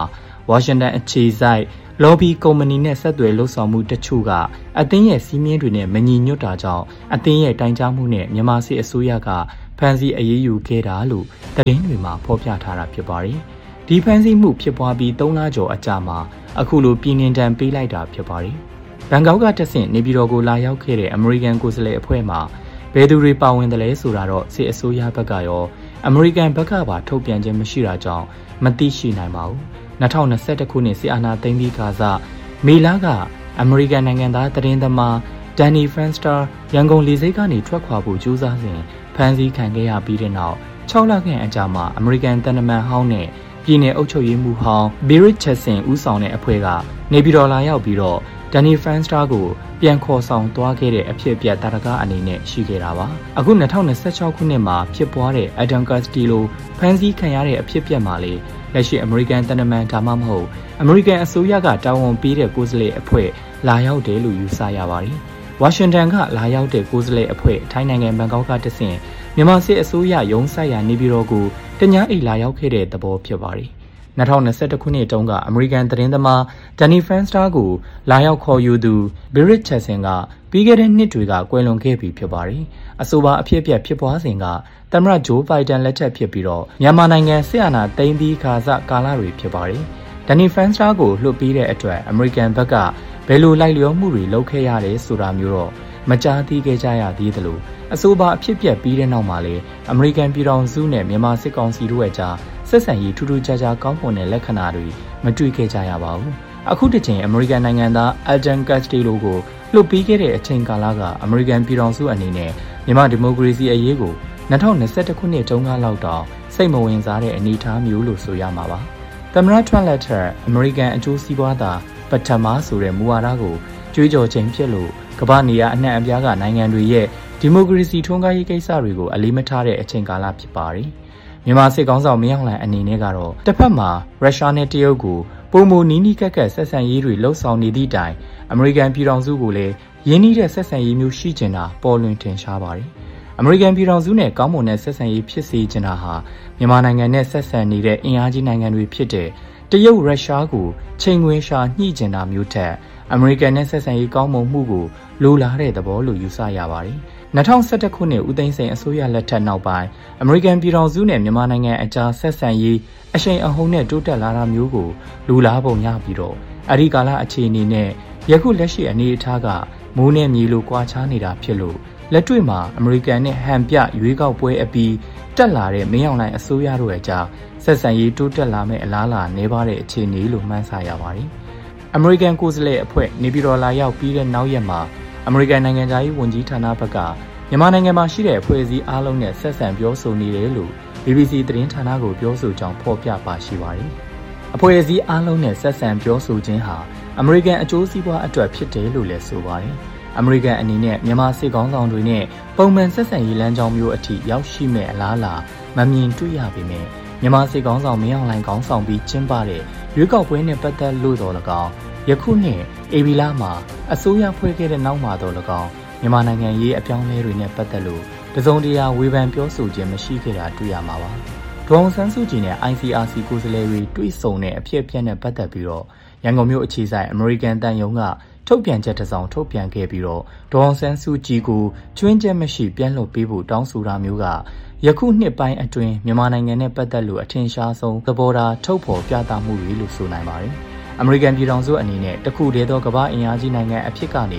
ဝါရှင်တန်အခြေစိုက်လော်ဘီကုမ္ပဏီနဲ့ဆက်သွယ်လှုပ်ဆောင်မှုတချို့ကအသင်းရဲ့စီးမြင်တွေနဲ့မညီညွတ်တာကြောင့်အသင်းရဲ့တိုင်ကြားမှုနဲ့မြန်မာစစ်အစိုးရကဖမ်းဆီးအရေးယူခဲ့တာလို့သတင်းတွေမှာဖော်ပြထားတာဖြစ်ပါတယ်။ဒီဖမ်းဆီးမှုဖြစ်ပွားပြီးသုံးလကျော်အကြာမှာအခုလိုပြည်နှင်ဒဏ်ပေးလိုက်တာဖြစ်ပါတယ်။ဘန်ကောက်ကတဆင့်နေပြည်တော်ကိုလာရောက်ခဲ့တဲ့အမေရိကန်ကိုယ်စားလှယ်အဖွဲ့မှာဘယ်သူတွေပါဝင်တယ်လဲဆိုတာတော့စစ်အစိုးရဘက်ကရောအမေရိကန်ဘက်ကပါထုတ်ပြန်ခြင်းမရှိတာကြောင့်မသိရှိနိုင်ပါဘူး။၂၀၂၁ခုနှစ်စစ်အာဏာသိမ်းပြီးခါစမေလကအမေရိကန်နိုင်ငံသားသတင်းသမားဒန်နီဖရန်စတာရန်ကုန်လေဆိပ်ကနေထွက်ခွာဖို့ကြိုးစားစဉ်ဖမ်းဆီးခံခဲ့ရပြီးတဲ့နောက်၆လခန့်အကြာမှာအမေရိကန်တန်တမန်ဟောင်းနဲ့ပြည်내အုပ်ချုပ်ရေးမှူးဟောင်းဘီရစ်ချက်ဆင်ဦးဆောင်တဲ့အဖွဲ့ကနေပြည်တော်လာရောက်ပြီးတော့ဒန်နီဖရန်စတာကိုပြန်ခေါ်ဆောင်သွားခဲ့တဲ့အဖြစ်အပျက်တာရကအနေနဲ့ရှိခဲ့တာပါအခု၂၀၂၆ခုနှစ်မှာဖြစ်ပွားတဲ့အဒမ်ကတ်စတီလိုဖမ်းဆီးခံရတဲ့အဖြစ်အပျက်မှာလေလက်ရှိအမေရိကန်တန်တမန်ဒါမှမဟုတ်အမေရိကန်အစိုးရကတာဝန်ပေးတဲ့ကိုယ်စားလှယ်အဖွဲ့လာရောက်တယ်လို့ယူဆရပါတယ်ဝါရှင်တန်ကလာရောက်တဲ့ကိုယ်စားလှယ်အဖွဲ့ထိုင်းနိုင်ငံဘန်ကောက်ကတဆင့်မြန်မာစစ်အစိုးရရုံးဆိုင်ရာနေပြည်တော်ကိုတညအိတ်လာရောက်ခဲ့တဲ့သဘောဖြစ်ပါတယ်၂၀၂၁ခုနှစ်တုန်းကအမေရိကန်သတင်းသမားဒန်နီဖရန်စတာကိုလာရောက်ခေါ်ယူသူဘီရစ်ချက်ဆင်ကပြီးခဲ့တဲ့နှစ်တွေကကွယ်လွန်ခဲ့ပြီဖြစ်ပါတယ်အဆိုပါအဖြစ်အပျက်ဖြစ်ပွားစဉ်ကသမ္မတဂျိုးဘိုင်ဒန်လက်ထက်ဖြစ်ပြီးတော့မြန်မာနိုင်ငံစစ်အာဏာသိမ်းပြီးခါစကာလတွေဖြစ်ပါတယ်ဒန်နီဖရန်စတာကိုလွှတ်ပြီးတဲ့အတွက်အမေရိကန်ဘက်ကဘယ်လိုလိုက်လျောမှုတွေလုပ်ခဲ့ရတယ်ဆိုတာမျိုးတော့မကြားသိခဲ့ကြရသေးသလိုအဆိုပါအဖြစ်ပြက်ပြီးတဲ့နောက်မှာလည်းအမေရိကန်ပြည်ထောင်စုနဲ့မြန်မာစစ်ကောင်စီတို့ရဲ့ကြားဆက်ဆံရေးထူးထူးခြားခြားကောင်းမွန်တဲ့လက္ခဏာတွေမတွေ့ခဲ့ကြရပါဘူးအခုတစ်ချိန်အမေရိကန်နိုင်ငံသားအယ်ဒန်ကတ်စတီလိုကိုလွှတ်ပြီးခဲ့တဲ့အချိန်ကာလကအမေရိကန်ပြည်ထောင်စုအနေနဲ့မြန်မာဒီမိုကရေစီအရေးကို၂၀၂၁ခုနှစ်တုန်းကလောက်တော့စိတ်မဝင်စားတဲ့အနေအထားမျိုးလို့ဆိုရမှာပါသမ္မတထရန့်လက်ထက်အမေရိကန်အကျိုးစီးပွားသာပထမဆိုတဲ့မူဝါဒကိုကြွေးကြော်ခြင်းဖြစ်လို့ကမ္ဘာနေရာအနှံ့အပြားကနိုင်ငံတွေရဲ့ဒီမိုကရေစီထွန်းကားရေးကိစ္စတွေကိုအလေးမထားတဲ့အချိန်ကာလဖြစ်ပါတယ်။မြန်မာစစ်ကောင်ဆောင်မင်းအောင်လှိုင်အနေနဲ့ကတော့တစ်ဖက်မှာရုရှားနဲ့တရုတ်ကိုပုံမနီးနီးကက်ကက်ဆက်ဆံရေးတွေလှုပ်ဆောင်နေသည့်တိုင်အမေရိကန်ပြည်ထောင်စုကိုလည်းရင်းနှီးတဲ့ဆက်ဆံရေးမျိုးရှိကျင်တာပေါ်လွင်ထင်ရှားပါတယ်။အမေရိကန်ပြည်ထောင်စုနဲ့ကောင်းမွန်တဲ့ဆက်ဆံရေးဖြစ်စေချင်တာဟာမြန်မာနိုင်ငံနဲ့ဆက်ဆံနေတဲ့အင်အားကြီးနိုင်ငံတွေဖြစ်တဲ့တရုတ်ရုရှားကိုချိန်ခွင်ရှာညှိကျင်တာမျိုးထက်အမေရိကန်နဲ့ဆက်ဆံရေးကောင်းမွန်မှုကိုလိုလားတဲ့သဘောလို့ယူဆရပါတယ်။၂၀၁၁ခုနှစ်ဦးသိန်းစိန်အစိုးရလက်ထက်နောက်ပိုင်းအမေရိကန်ပြည်ထောင်စုနဲ့မြန်မာနိုင်ငံအကြားဆက်ဆံရေးအရှိန်အဟုန်နဲ့တိုးတက်လာတာမျိုးကိုလူလားပုံရပြီးတော့အဒီကာလအခြေအနေနဲ့ယခုလက်ရှိအနေအထားကမိုးနဲ့မြေလိုကွာခြားနေတာဖြစ်လို့လက်တွေ့မှာအမေရိကန်နဲ့ဟန်ပြရွေးကောက်ပွဲအပြီးတက်လာတဲ့မင်းအောင်လှိုင်အစိုးရတို့ရဲ့ကြားဆက်ဆံရေးတိုးတက်လာမဲ့အလားအလာနေပါတဲ့အခြေအနေလို့မှန်းဆရပါတယ်။အမေရိကန်ကိုယ်စားလှယ်အဖွဲ့နေပြည်တော်လာရောက်ပြီးတဲ့နောက်ရက်မှာအမေရိကန်နိုင်ငံသားရေးဝန်ကြီးဌာနဘက်ကမြန်မာနိုင်ငံမှာရှိတဲ့အဖွဲ့အစည်းအားလုံးနဲ့ဆက်ဆံပြောဆိုနေတယ်လို့ ဘီ ဘီ စီ သတင်းဌာနကိုပြောဆိုကြောင်းဖော်ပြပါရှိပါတယ်။အဖွဲ့အစည်းအားလုံးနဲ့ဆက်ဆံပြောဆိုခြင်းဟာအမေရိကန်အကျိုးစီးပွားအတွက်ဖြစ်တယ်လို့လည်းဆိုပါတယ်။အမေရိကန်အနေနဲ့မြန်မာစစ်ကောင်ဆောင်တွေနဲ့ပုံမှန်ဆက်ဆံရေးလမ်းကြောင်းမျိုးအထိရောက်ရှိမဲ့အလားအလာမမြင်တွေ့ရပေမဲ့မြန်မာစစ်ကောင်ဆောင်မင်းအောင်လှိုင်ခေါင်းဆောင်ပြီးကျင်းပတဲ့ရွေးကောက်ပွဲနဲ့ပတ်သက်လို့တော်၎င်းယခုနှစ်ဧပြီလမှာအစိုးရဖွဲ့ခဲ့တဲ့နောက်မှာတော်၎င်းမြန်မာနိုင်ငံရေးအပြောင်းအလဲတွေနဲ့ပတ်သက်လို့တစုံတရာဝေဖန်ပြောဆိုခြင်းမရှိခဲ့တာတွေ့ရမှာပါ။ဒေါ်အောင်ဆန်းစုကြည်နဲ့ အိုင် စီ အာർ စီ ကိုယ်စားလှယ်တွေတွေ့ဆုံတဲ့အဖြစ်အပျက်နဲ့ပတ်သက်ပြီးတော့ရန်ကုန်မြို့အခြေစိုက်အမေရိကန်တန်ယုံကထုတ်ပြန်ချက်တစ်စောင်ထုတ်ပြန်ခဲ့ပြီးတော့ဒေါ်အောင်ဆန်းစုကြည်ကိုကျွင်းချက်မရှိပြန်လွှတ်ပေးဖို့တောင်းဆိုတာမျိုးကယခုနှစ်ပိုင်းအတွင်းမြန်မာနိုင်ငံနဲ့ပတ်သက်လို့အထင်ရှားဆုံးသဘောထားထုတ်ဖော်ပြသမှုတွေလို့ဆိုနိုင်ပါတယ်။အမေရိကန်ပြည်ထောင်စုအနေနဲ့တခုတည်းသောကမ္ဘာအင်အားကြီးနိုင်ငံအဖြစ်ကနေ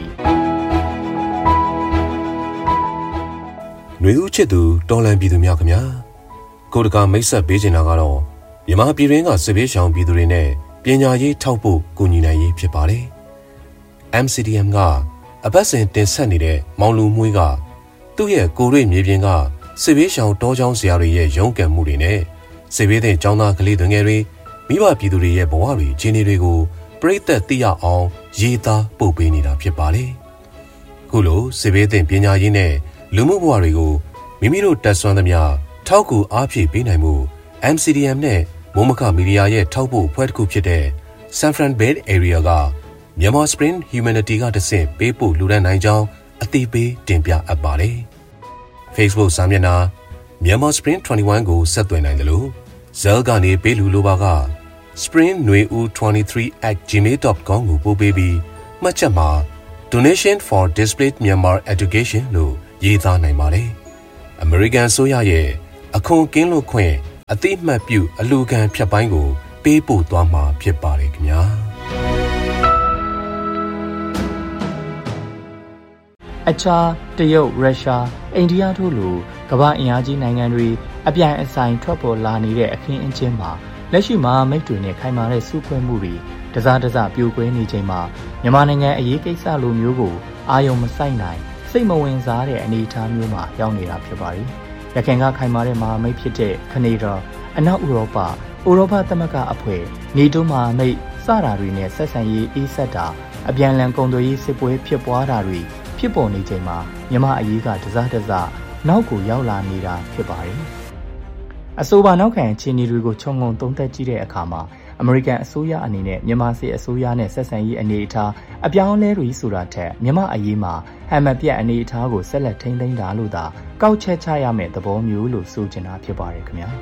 ຫນွေဦးချစ်သူတော်လန်ပြည်သူများခင်ဗျာကိုတကာမိတ်ဆက်ပေးချင်တာကတော့မြန်မာပြည်တွင်းကစစ်ဘေးရှောင်ပြည်သူတွေနဲ့ပညာရေးထောက်ဖို့ကူညီနိုင်ရေးဖြစ်ပါတယ်။ အမ် စီ ဒီ အမ် ကအပတ်စဉ်တင်ဆက်နေတဲ့မောင်လူမွေးကသူ့ရဲ့ကိုရိမြေပြင်ကစစ်ဘေးရှောင်တောကျောင်းဆရာတွေရဲ့ရုန်းကန်မှုတွေနဲ့စစ်ဘေးတဲ့ကျောင်းသားကလေးတွေငယ်တွေမိဘပြည်သူတွေရဲ့ဘဝတွေအခြေအနေတွေကိုပြည့်သက်သိရအောင်ရေးသားပို့ပေးနေတာဖြစ်ပါလေ။ခုလိုစစ်ဘေးတဲ့ပညာရေးနဲ့လူမှုဘဝတွေကိုမိမိတို့တက်ဆွမ်းသမျှထောက်ကူအားဖြည့်ပေးနိုင်မှု အမ် စီ ဒီ အမ် နဲ့မိုးမခမီဒီယာရဲ့ထောက်ပို့ဖွဲ့တစ်ခုဖြစ်တဲ့ San Fran Bay Area ကMyanmar Spring Humanity ကတဆင့်ပေးပို့လူဒန်းနိုင်ကြောင်းအသိပေးတင်ပြအပ်ပါတယ်။ Facebook စာမျက်နှာ Myanmar Spring ၂၁ကိုဆက်သွယ်နိုင်တယ်လို့ဇဲလ်ကနေပေးလူလိုပါက spring nui u twenty-three at gmail dot com ကိုပို့ပေးပြီးမှတ်ချက်မှာ donation for displaced Myanmar education လို့ရေးသားနိုင်ပါတယ်။ American ဆိုရရဲ့အခွန်ကင်းလွတ်ခွင့်အသိမှတ်ပြုအလှူခံဖြတ်ပိုင်းကိုပေးပို့သွားမှာဖြစ်ပါတယ်ခင်ဗျာ။အခြားတရုတ်ရုရှားအိန္ဒိယတို့လိုကမ္ဘာအင်အားကြီးနိုင်ငံတွေအပြိုင်အဆိုင်ထွက်ပေါ်လာနေတဲ့အခင်းအကျင်းမှာလက်ရှိမှာမိတ်တွေနဲ့ခိုင်မာတဲ့စုဖွဲ့မှုတွေတစားတစားပြိုကွဲနေချိန်မှာမြန်မာနိုင်ငံအရေးကိစ္စလိုမျိုးကိုအာရုံမစိုက်နိုင်စိတ်မဝင်စားတဲ့အနေအထားမျိုးမှာရောက်နေတာဖြစ်ပါတယ်။ရခိုင်ကခိုင်မာတဲ့မဟာမိတ်ဖြစ်တဲ့ကနေဒါအနောက်ဥရောပဥရောပသမဂ္ဂအဖွဲ့နေတိုးမဟာမိတ်စတာတွေနဲ့ဆက်ဆံရေးအေးဆက်တာအပြန်အလှန်ကုန်သွယ်ရေးစစ်ပွဲဖြစ်ပွားတာတွေဖြစ်ပေါ်နေချိန်မှာမြန်မာအရေးကတစားတစားနောက်ကိုရောက်လာနေတာဖြစ်ပါတယ်။အဆိုပါနောက်ခံအခြေအနေတွေကိုခြုံငုံသုံးသပ်ကြည့်တဲ့အခါမှာအမေရိကန်အစိုးရအနေနဲ့မြန်မာစစ်အစိုးရနဲ့ဆက်ဆံရေးအနေအထားအပြောင်းအလဲတွေဆိုတာထက်မြန်မာအရေးမှာဟန်မပြတ်အနေအထားကိုဆက်လက်ထိန်းသိမ်းတာလို့သာကောက်ချက်ချရမယ့်သဘောမျိုးလို့ဆိုချင်တာဖြစ်ပါတယ်ခင်ဗျာ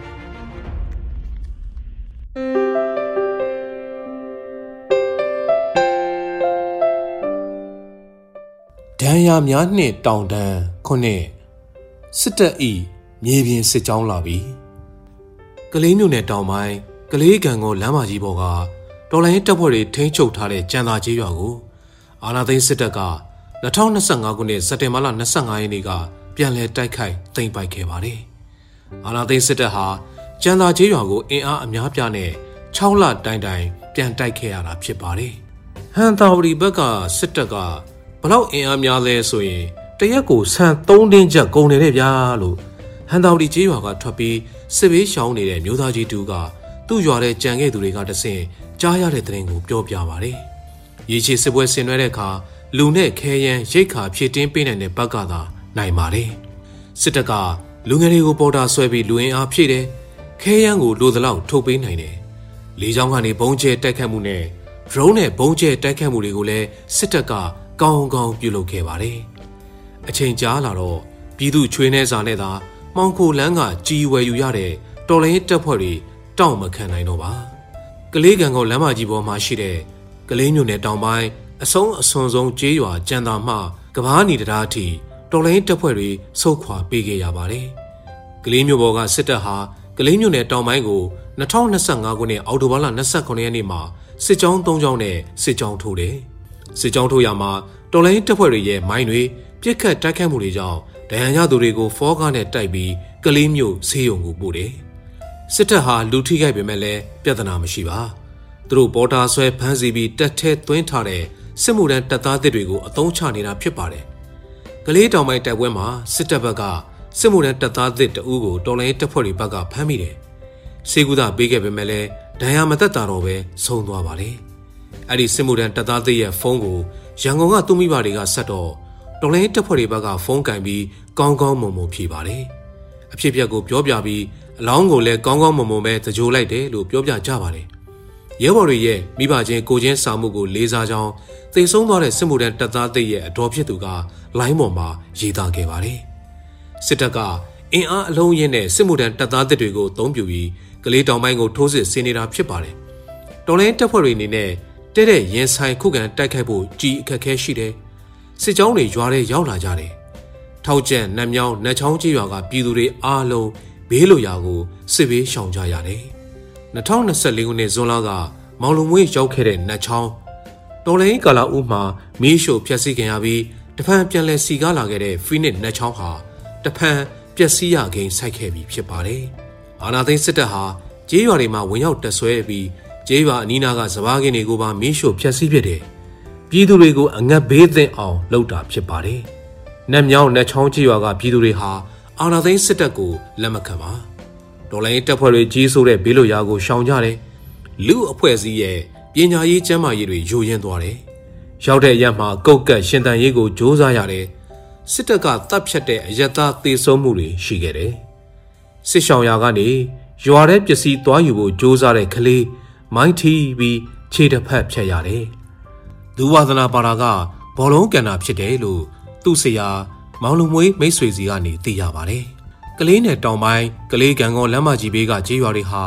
ဒဏ်ရာများနှင့်တောင်တန်းခုနှစ်စစ်တပ်ဤမြေပြင်စစ်ကြောင်းလာပြီကလေးမြို့နယ်တောင်ပိုင်းကလေးကံကိုလမ်းမကြီးပေါ်ကတော်လိုင်းတပ်ဖွဲ့တွေထိန်းချုပ်ထားတဲ့ကြံသာကြီးရွာကိုအာဏာသိမ်းစစ်တပ်က၂၀၂၅ခုနှစ်စက်တင်ဘာလ၂၅ရက်နေ့ကပြန်လည်တိုက်ခိုက်သိမ်းပိုက်ခဲ့ပါတယ်။အာဏာသိမ်းစစ်တပ်ဟာကြံသာကြီးရွာကိုအင်အားအများပြားနဲ့၆လတိုင်တိုင်ပြန်တိုက်ခဲ့ရတာဖြစ်ပါတယ်။ဟန်တာဝတီဘက်ကစစ်တပ်ကဘလောက်အင်အားများလဲဆိုရင်တရက်ကိုဆန်သုံးတင်းချက်ကုန်နေတဲ့ဗျာလို့ဟန်တာဝတီကြီးရွာကထွက်ပြီးစစ်ဘေးရှောင်နေတဲ့မျိုးသားကြီးတူကသူ့ရွာတဲ့ကြံခဲ့သူတွေကတဆင့်ကြားရတဲ့သတင်းကိုပြောပြပါတယ်။ရေချေစစ်ပွဲဆင်နွှဲတဲ့အခါလူနဲ့ခဲယမ်းရိတ်ခါဖြည့်တင်းပေးနိုင်တဲ့ဘက်ကသာနိုင်ပါတယ်။စစ်တပ်ကလူငယ်တွေကိုပေါ်တာဆွဲပြီးလူအင်အားဖြည့်တယ်။ခဲယမ်းကိုလိုသလောက်ထုတ်ပေးနိုင်တယ်။လေကြောင်းကနေဘုံကျဲတိုက်ခတ်မှုနဲ့ drone နဲ့ဘုံကျဲတိုက်ခတ်မှုတွေကိုလည်းစစ်တပ်ကကောင်းကောင်းပြုလုပ်ခဲ့ပါတယ်။အချိန်ကြာလာတော့ပြည်သူချွေးနှဲစာနဲ့သာမှောင်ခိုလန်းကကြီးဝယ်ယူရတဲ့တော်လိုင်းတပ်ဖွဲ့တွေတောင့်မခံနိုင်တော့ပါကလေးကံကောလမ်းမကြီးပေါ်မှာရှိတဲ့ကလေးမြို့နယ်တောင်ပိုင်းအဆုံးအစွန်ဆုံးကျေးရွာကြံသာမှကဘာနီတရားအထိတော်လိုင်းတပ်ဖွဲ့တွေဆုတ်ခွာပေးခဲ့ရပါတယ်ကလေးမြို့ပေါ်ကစစ်တပ်ဟာကလေးမြို့နယ်တောင်ပိုင်းကို၂၀၂၅ခုနှစ်အောက်တိုဘာလ၂၉ရက်နေ့မှာစစ်ကြောင်း၃ကြောင်းနဲ့စစ်ကြောင်းထိုးတယ်စစ်ကြောင်းထိုးရမှာတော်လိုင်းတပ်ဖွဲ့တွေရဲ့မိုင်းတွေပြစ်ခတ်တိုက်ခိုက်မှုတွေကြောင့်ဒဏ်ရာရသူတွေကိုဖောကားနဲ့တိုက်ပြီးကလေးမြို့ဆေးရုံကိုပို့တယ်စစ်တပ်ဟာလူထိခိုက်ပေမဲ့လည်းပြဿနာမရှိပါသူတို့ပေါ်တာဆွဲဖမ်းဆီးပြီးတက်ထဲသွင်းထားတဲ့စစ်မှုထမ်းတပ်သားသစ်တွေကိုအသုံးချနေတာဖြစ်ပါတယ်ကလေးတောင်ပိုင်းတိုက်ပွဲမှာစစ်တပ်ဘက်ကစစ်မှုထမ်းတပ်သားသစ်တအူးကိုတော်လိုင်းတပ်ဖွဲ့တွေဘက်ကဖမ်းမိတယ်စေကူသာပေးခဲ့ပေမဲ့လည်းဒဏ်ရာမသက်တာတော့ပဲဆုံးသွားပါတယ်အဲ့ဒီစစ်မှုထမ်းတပ်သားသစ်ရဲ့ဖုန်းကိုရန်ကုန်ကသူ့မိဘတွေကဆက်တော့တော်လိုင်းတပ်ဖွဲ့တွေဘက်ကဖုန်းကင်ပြီးကောင်းကောင်းမွန်မွန်ဖြေပါတယ်အဖြစ်အပျက်ကိုပြောပြပြီးအလောင်းကိုလည်းကောင်းကောင်းမွန်မွန်ပဲသကြိုလိုက်တယ်လို့ပြောပြကြပါတယ်ရဲဘော်တွေရဲ့မိဘချင်းကိုချင်းစာမှုကိုလေးစားကြောင်းသိဆုံးသွားတဲ့စစ်မှုထမ်းတပ်သားသစ်ရဲ့အတော်ဖြစ်သူကလိုင်းပေါ်မှာရေးသားခဲ့ပါတယ်စစ်တပ်ကအင်အားအလုံးရင်းနဲ့စစ်မှုထမ်းတပ်သားသစ်တွေကိုအသုံးပြုပြီးကလေးတောင်ပိုင်းကိုထိုးစစ်ဆင်နေတာဖြစ်ပါတယ်တော်လိုင်းတပ်ဖွဲ့တွေအနေနဲ့တဲ့တဲ့ရင်ဆိုင်ခုခံတိုက်ခိုက်ဖို့ကြီးအခက်အခဲရှိတယ်စစ်ကြောင်းတွေရွာထဲရောက်လာကြတယ်ထောက်ကျန်နတ်မြောင်းနတ်ချောင်းကြီးရွာကပြည်သူတွေအားလုံးဘေးလိုရာကိုစစ်ဘေးရှောင်ကြရတယ်၂၀၂၄ခုနှစ်ဇွန်လကမောင်လုံမွေးရောက်ခဲ့တဲ့နတ်ချောင်းတော်လိုင်းကာလာဦးမှာမီးရှို့ဖျက်ဆီးခံရပြီးတဖန်ပြန်လည်စီကားလာခဲ့တဲ့ဖီနစ်နတ်ချောင်းဟာတဖန်ပျက်စီးရကိန်းဆိုက်ခဲ့ပြီဖြစ်ပါတယ်အာနာသိန်းစစ်တပ်ဟာကျေးရွာတွေမှာဝင်ရောက်တက်ဆွဲပြီးကျေးရွာအနီးနားကစပားကင်းတွေကိုပါမီးရှို့ဖျက်ဆီးဖြစ်တယ်ပြည်သူတွေကိုအငတ်ဘေးသင့်အောင်လုပ်တာဖြစ်ပါတယ်နတ်မြောင်းနတ်ချောင်းကြီးရွာကပြည်သူတွေဟာအာနာသိန်းစစ်တပ်ကိုလက်မခံပါဒေါ်လာရေးတပ်ဖွဲ့တွေကြီးစိုးတဲ့ဘေးလိုရာကိုရှောင်ကြတယ်လူအဖွဲ့အစည်းရဲ့ပညာရေးကျန်းမာရေးတွေယိုယွင်းသွားတယ်ရောက်တဲ့အရက်မှာကုတ်ကတ်ရှင်တန်ရေးကိုစ조사ရတယ်စစ်တပ်ကတပ်ဖြတ်တဲ့အရက်သားသေဆုံးမှုတွေရှိခဲ့တယ်စစ်ရှောင်ရာကနေရွာထဲပစ္စည်းသွားယူဖို့စ조사တဲ့ကလေးမိုင်းထီပြီးခြေတစ်ဖက်ဖြတ်ရတယ်ဒူဝါသနာပါတာကဘောလုံးကန်တာဖြစ်တယ်လို့သူ့ဆရာမောင်လူမွေးမိတ်ဆွေစီကနေသိရပါတယ်ကလေးနယ်တောင်ပိုင်းကလေးကံကောလမ်းမကြီးဘေးကကြေးရွာတွေဟာ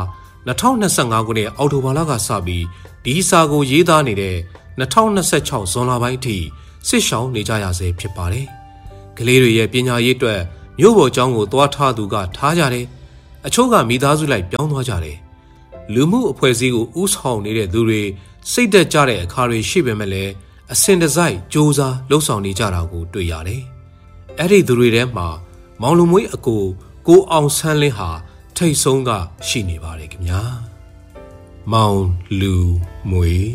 နှစ်ထောင်နှစ်ဆယ့်ငါခုနှစ်အောက်တိုဘာလကစပြီးဒီစာကိုရေးသားနေတဲ့နှစ်ထောင်နှစ်ဆယ့်ခြောက်ဇွန်လပိုင်းအထိစစ်ရှောင်နေကြရဆဲဖြစ်ပါတယ်။ကလေးတွေရဲ့ပညာရေးအတွက်မြို့ပေါ်ကျောင်းကိုသွားထားသူကထားကြတယ်။အချို့ကမိသားစုလိုက်ပြောင်းသွားကြတယ်။လူမှုအဖွဲ့အစည်းကိုဥဆောင်နေတဲ့သူတွေစိတ်သက်ကြတဲ့အခါတွေရှိပေမဲ့လည်းအစင်တစိုက်စ조사လှုပ်ဆောင်နေကြတာကိုတွေ့ရတယ်။အဲ့ဒီသူတွေထဲမှာမောင်လူမွေးအကိုကိုအောင်ဆန်းလင်းဟာထိတ်ဆုံးကရှိနေပါတယ်ခင်ဗျာ။မောင်လူမွေး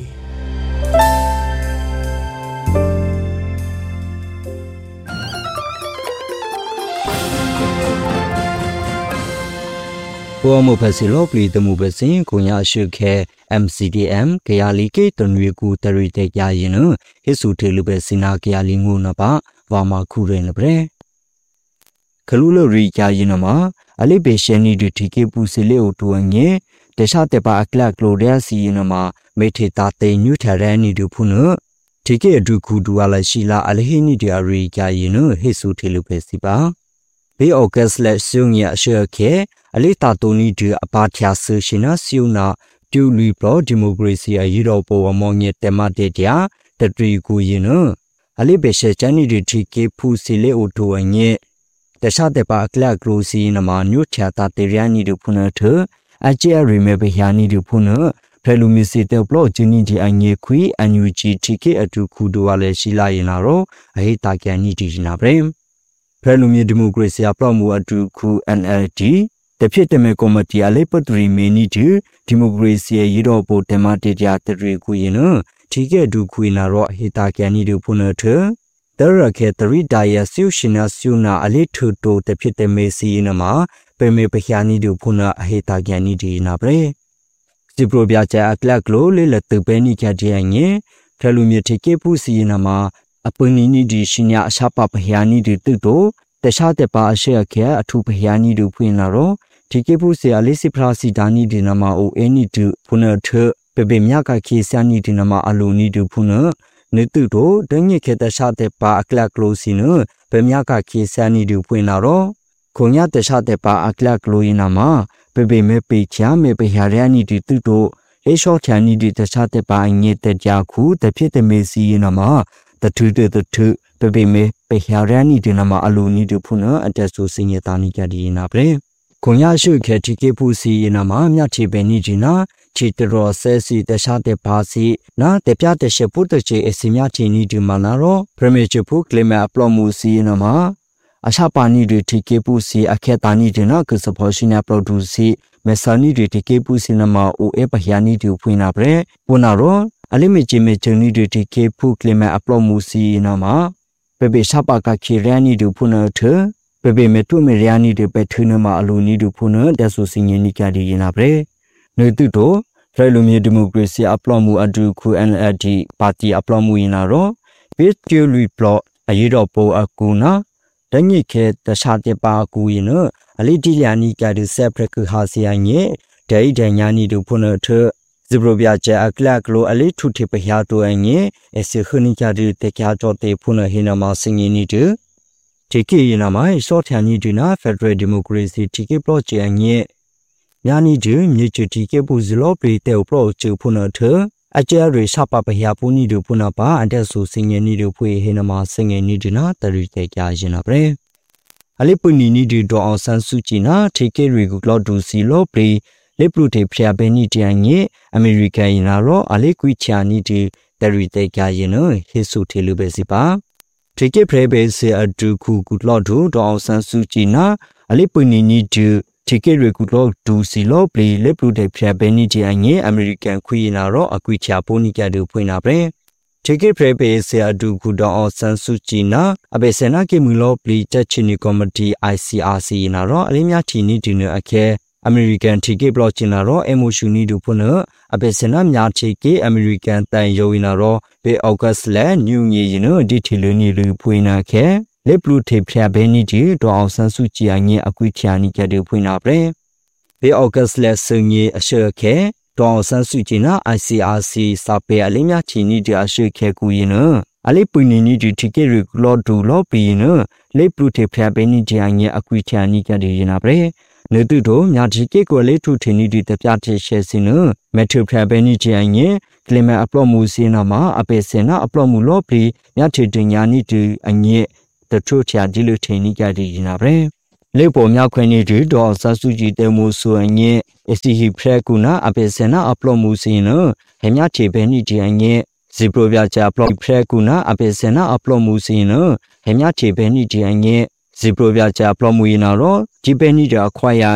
ဘောမဖစီလောပလီတမှုပစင်ကိုညာရှိခဲ M C D M ကရလီကေတနွေကူတရီတေကြရင်နဟိစုထေလူပဲစင်နာကရလီငုနပါဝါမခုရဲနပရေခလူလရီကြရင်နမအလိပေရှန်နီဒီတီကေပူစီလေအိုတူအငေတခြားတပါအကလကလိုရစီရင်နမမေထေတာတေညူထရန်နီဒူဖုနတီကေအဒူခုဒူအလရှိလာအလဟိနီဒီအရီကြရင်နဟိစုထေလူပဲစီပါဘေအော့ကက်လက်ဆုငရအရှေခဲအလိတာတိုနီဒီအပါချာဆရှင်နာဆီယနာဒူလီပရိုဒီမိုကရေစီအယူရိုပေါ်အမောင်ရဲ့တမတေတရာတတရီကိုရင်နအလိဘေရှေချန်နီဒီတီကေဖူစီလေအိုတိုအငေတခြားတပါအကလကလိုစီနမညွတ်ချာတာတေရယာနီဒူဖုနထအကျဲရီမေဘယာနီဒူဖုနဖဲလူမီစီတေပလောဂျီနီဒီအငေခွီအန်ယူဂျီတီကေအတူခုဒိုဝါလေရှိလာရင်လာတော့အဟိတာကန်နီဒီနာပရေဖဲလူမီဒီမိုကရေစီအပလောမှုအတူခု N L Dတဖြစ်တမေကော်မတီအလေးပတရီမီနီဒီဒီမိုကရေစီရေတော့ပိုတမတေတရာတရီကိုရင်နထီကဲဒူခွေနာတော့ဟေတာကန်နီဒူဖုနထတရခေတရီဒါယဆူရှင်နာဆူနာအလေးထူတိုတဖြစ်တမေစီနမပေမေပခ ्या နီဒူဖုနအဟေတာကန်နီဒီနာပရေစီပရိုပြချာအကလကလိုလေလတပဲနီခတ်တဲ့ငေဖလူမြေထီကေပူစီနမအပနီနီဒီရှင်ညာအရှာပပခ ्या နီဒီတုတိုတခြားတပါအရှေခဲအထူပခ ्या နီဒူဖွင့်လာတော့ဒီကေပူစီအလေးစီဖရာစီဒါနီဒီနမအိုအနီတူဖုနထပေပေမြကခေဆာနီဒီနမအလိုနီတူဖုနနေတူတော့ဒငိခေတခြားတဲ့ပါအကလကလိုစီနပေမြကခေဆာနီတူဖွင့်လာတော့ခုံရတခြားတဲ့ပါအကလကလိုရင်နမပေပေမေပေချာမေပေဟာရနီဒီတူတော့လေရှော့ချာနီဒီတခြားတဲ့ပါငေတဲ့ကြခုတဖြစ်တဲ့မေစီရင်နမတထူတဲ့တထပေပေမေပေဟာရနီဒီနမအလိုနီတူဖုနအတက်ဆူစင်ရတာနီကြဒီနာပရေခွန်ရရှိခဲတီကေပူစီနမမြတ်ချေပဲနီဂျီနာချီတရောဆဲစီတခြားတဲ့ဘာစီနာတပြတဲ့ရှပုတချေအစီမြချီနီဒီမနာရောပရမေချဖုကလေမအပလောမှုစီနမအရှာပါနီဒီတီကေပူစီအခေတာနီဒီနာကစဖောရှိနာပရိုဒူစီမေဆာနီဒီတီကေပူစီနမအိုအေပဟယာနီဒီဖွင့်နာပရေပူနာရောအလိမီချီမေချနီဒီတီကေဖုကလေမအပလောမှုစီနမပေပေရှာပါကခေရနီဒီဖုနာထပေပေမေတုမေရယာနီဒီပေထနမအလိုနီဒီဖုနာဒဆူစင်နီကဒီနာပရေနေတုတိုဖရလူမီဒီမိုကရေစီအပလောမှုအဒူခု N L D ပါတီအပလောမှုရင်လာတော့ပေတီလူပလောအရီတော့ပိုအကူနာတညိခဲတခြားတဲ့ပါကူရင်အလီတီယာနီကဒီဆက်ဖရကဟာစီယန်ရဲ့ဒိုင်ဒညာနီတို့ဖုန်ထဇဘရပြချာအကလကလိုအလီထုထေပဟာတိုအငေအစခနိကဒီတေချာတော့တေဖုန်ဟိနမစင်ရင်နီတူတီကေယနာမိုင်စောထန်နီဒီနာဖက်ဒရယ်ဒီမိုကရေစီတီကေပလော့ချေအငေညာနီဒီမြေချတီကေပူဇလောပရီတေပလော့ချေဖုန်ထအကျရီစပပဟယာပူနီတို့ဖုန်ပါအတက်ဆူစင်ရင်နီတို့ဖွေဟိနမစင်ရင်နီဒီနာတရီတေကြရင်နာပရေအလိပူနီနီဒီဒေါအောင်ဆန်းစုကြည်နာတီကေရီကူကလော့ဒူစီလောပရီလေပလူတေဖျာဘဲနီတန်ငေအမေရိကန်ရင်လာတော့အလေးကွီချာနီဒီတရီတေကြရင်နဟေဆုထေလူပဲစီပါတီကေဖရဲဘဲစီအဒူခုကူကလော့ဒူဒေါအောင်ဆန်းစုကြည်နာအလေးပူနီနီဒီတီကေရီကူကလော့ဒူစီလောပရီလေပလူတေဖျာဘဲနီတန်ငေအမေရိကန်ခွီရင်လာတော့အကွီချာပိုနီကြတူဖွင့်နာပဲတီကေဖရဲဘဲစီအဒူခုဒေါအောင်ဆန်းစုကြည်နာအဘေစနာကေမူလောပရီတက်ချီနီကော်မတီ I C R C နာတော့အလေးများချီနီဒီနအခဲအမေရိကန်တီကေဘလော့ချင်နာတော့အမိုရှူနီဒူဖုနအဘေစနာများချေကေအမေရိကန်တန်ယိုဝင်နာတော့ဘေအော့ဂတ်စ်လဲနျူငီရင်ဒီထီလူနီလူဖွေးနာခဲလေပလူထေဖျာဘဲနီဒီဒေါအောင်ဆန်းစုကြည်အငေအကွီချာနီကြတူဖွေးနာပဲဘေအော့ဂတ်စ်လဲစငေအရှေခဲဒေါအောင်ဆန်းစုကြည်နာ I C R C စာပေအလေးများချီနီဒီအရှေခဲကူရင်အလေးပွနီနီဒီတီကေရီကလော့ဒူလော့ပီရင်လေပလူထေဖျာဘဲနီဒီအငေအကွီချာနီကြတူရင်နာပဲနေတူတို့မြာဒီကေကိုလေးထုထင်းဒီတပြတဲ့ရှယ်စင်းနမက်ထရဖရဘဲနီချန်ရဲ့ကလီမတ်အပလော့မှုစင်းနာမှာအပေစင်နာအပလော့မှုလော့ပလီမြထတင်ညာနီတူအညက်တထုချာဒီလူထင်းနီကြဒီနာပဲလေပေါ်မြောက်ခွင်းနေတူတော့ဆဆူကြည့်တဲမှုဆိုအညက်အစီဟီဖရကူနာအပေစင်နာအပလော့မှုစင်းနဟမြချေဘဲနီဒီအညက်ဇီပရိုပြချာပလော့ဖရကူနာအပေစင်နာအပလော့မှုစင်းနဟမြချေဘဲနီဒီအညက်ဇီပရိုပြချာပလော့မှုရနာတော့ဂျီဘဲနီတာခွာရ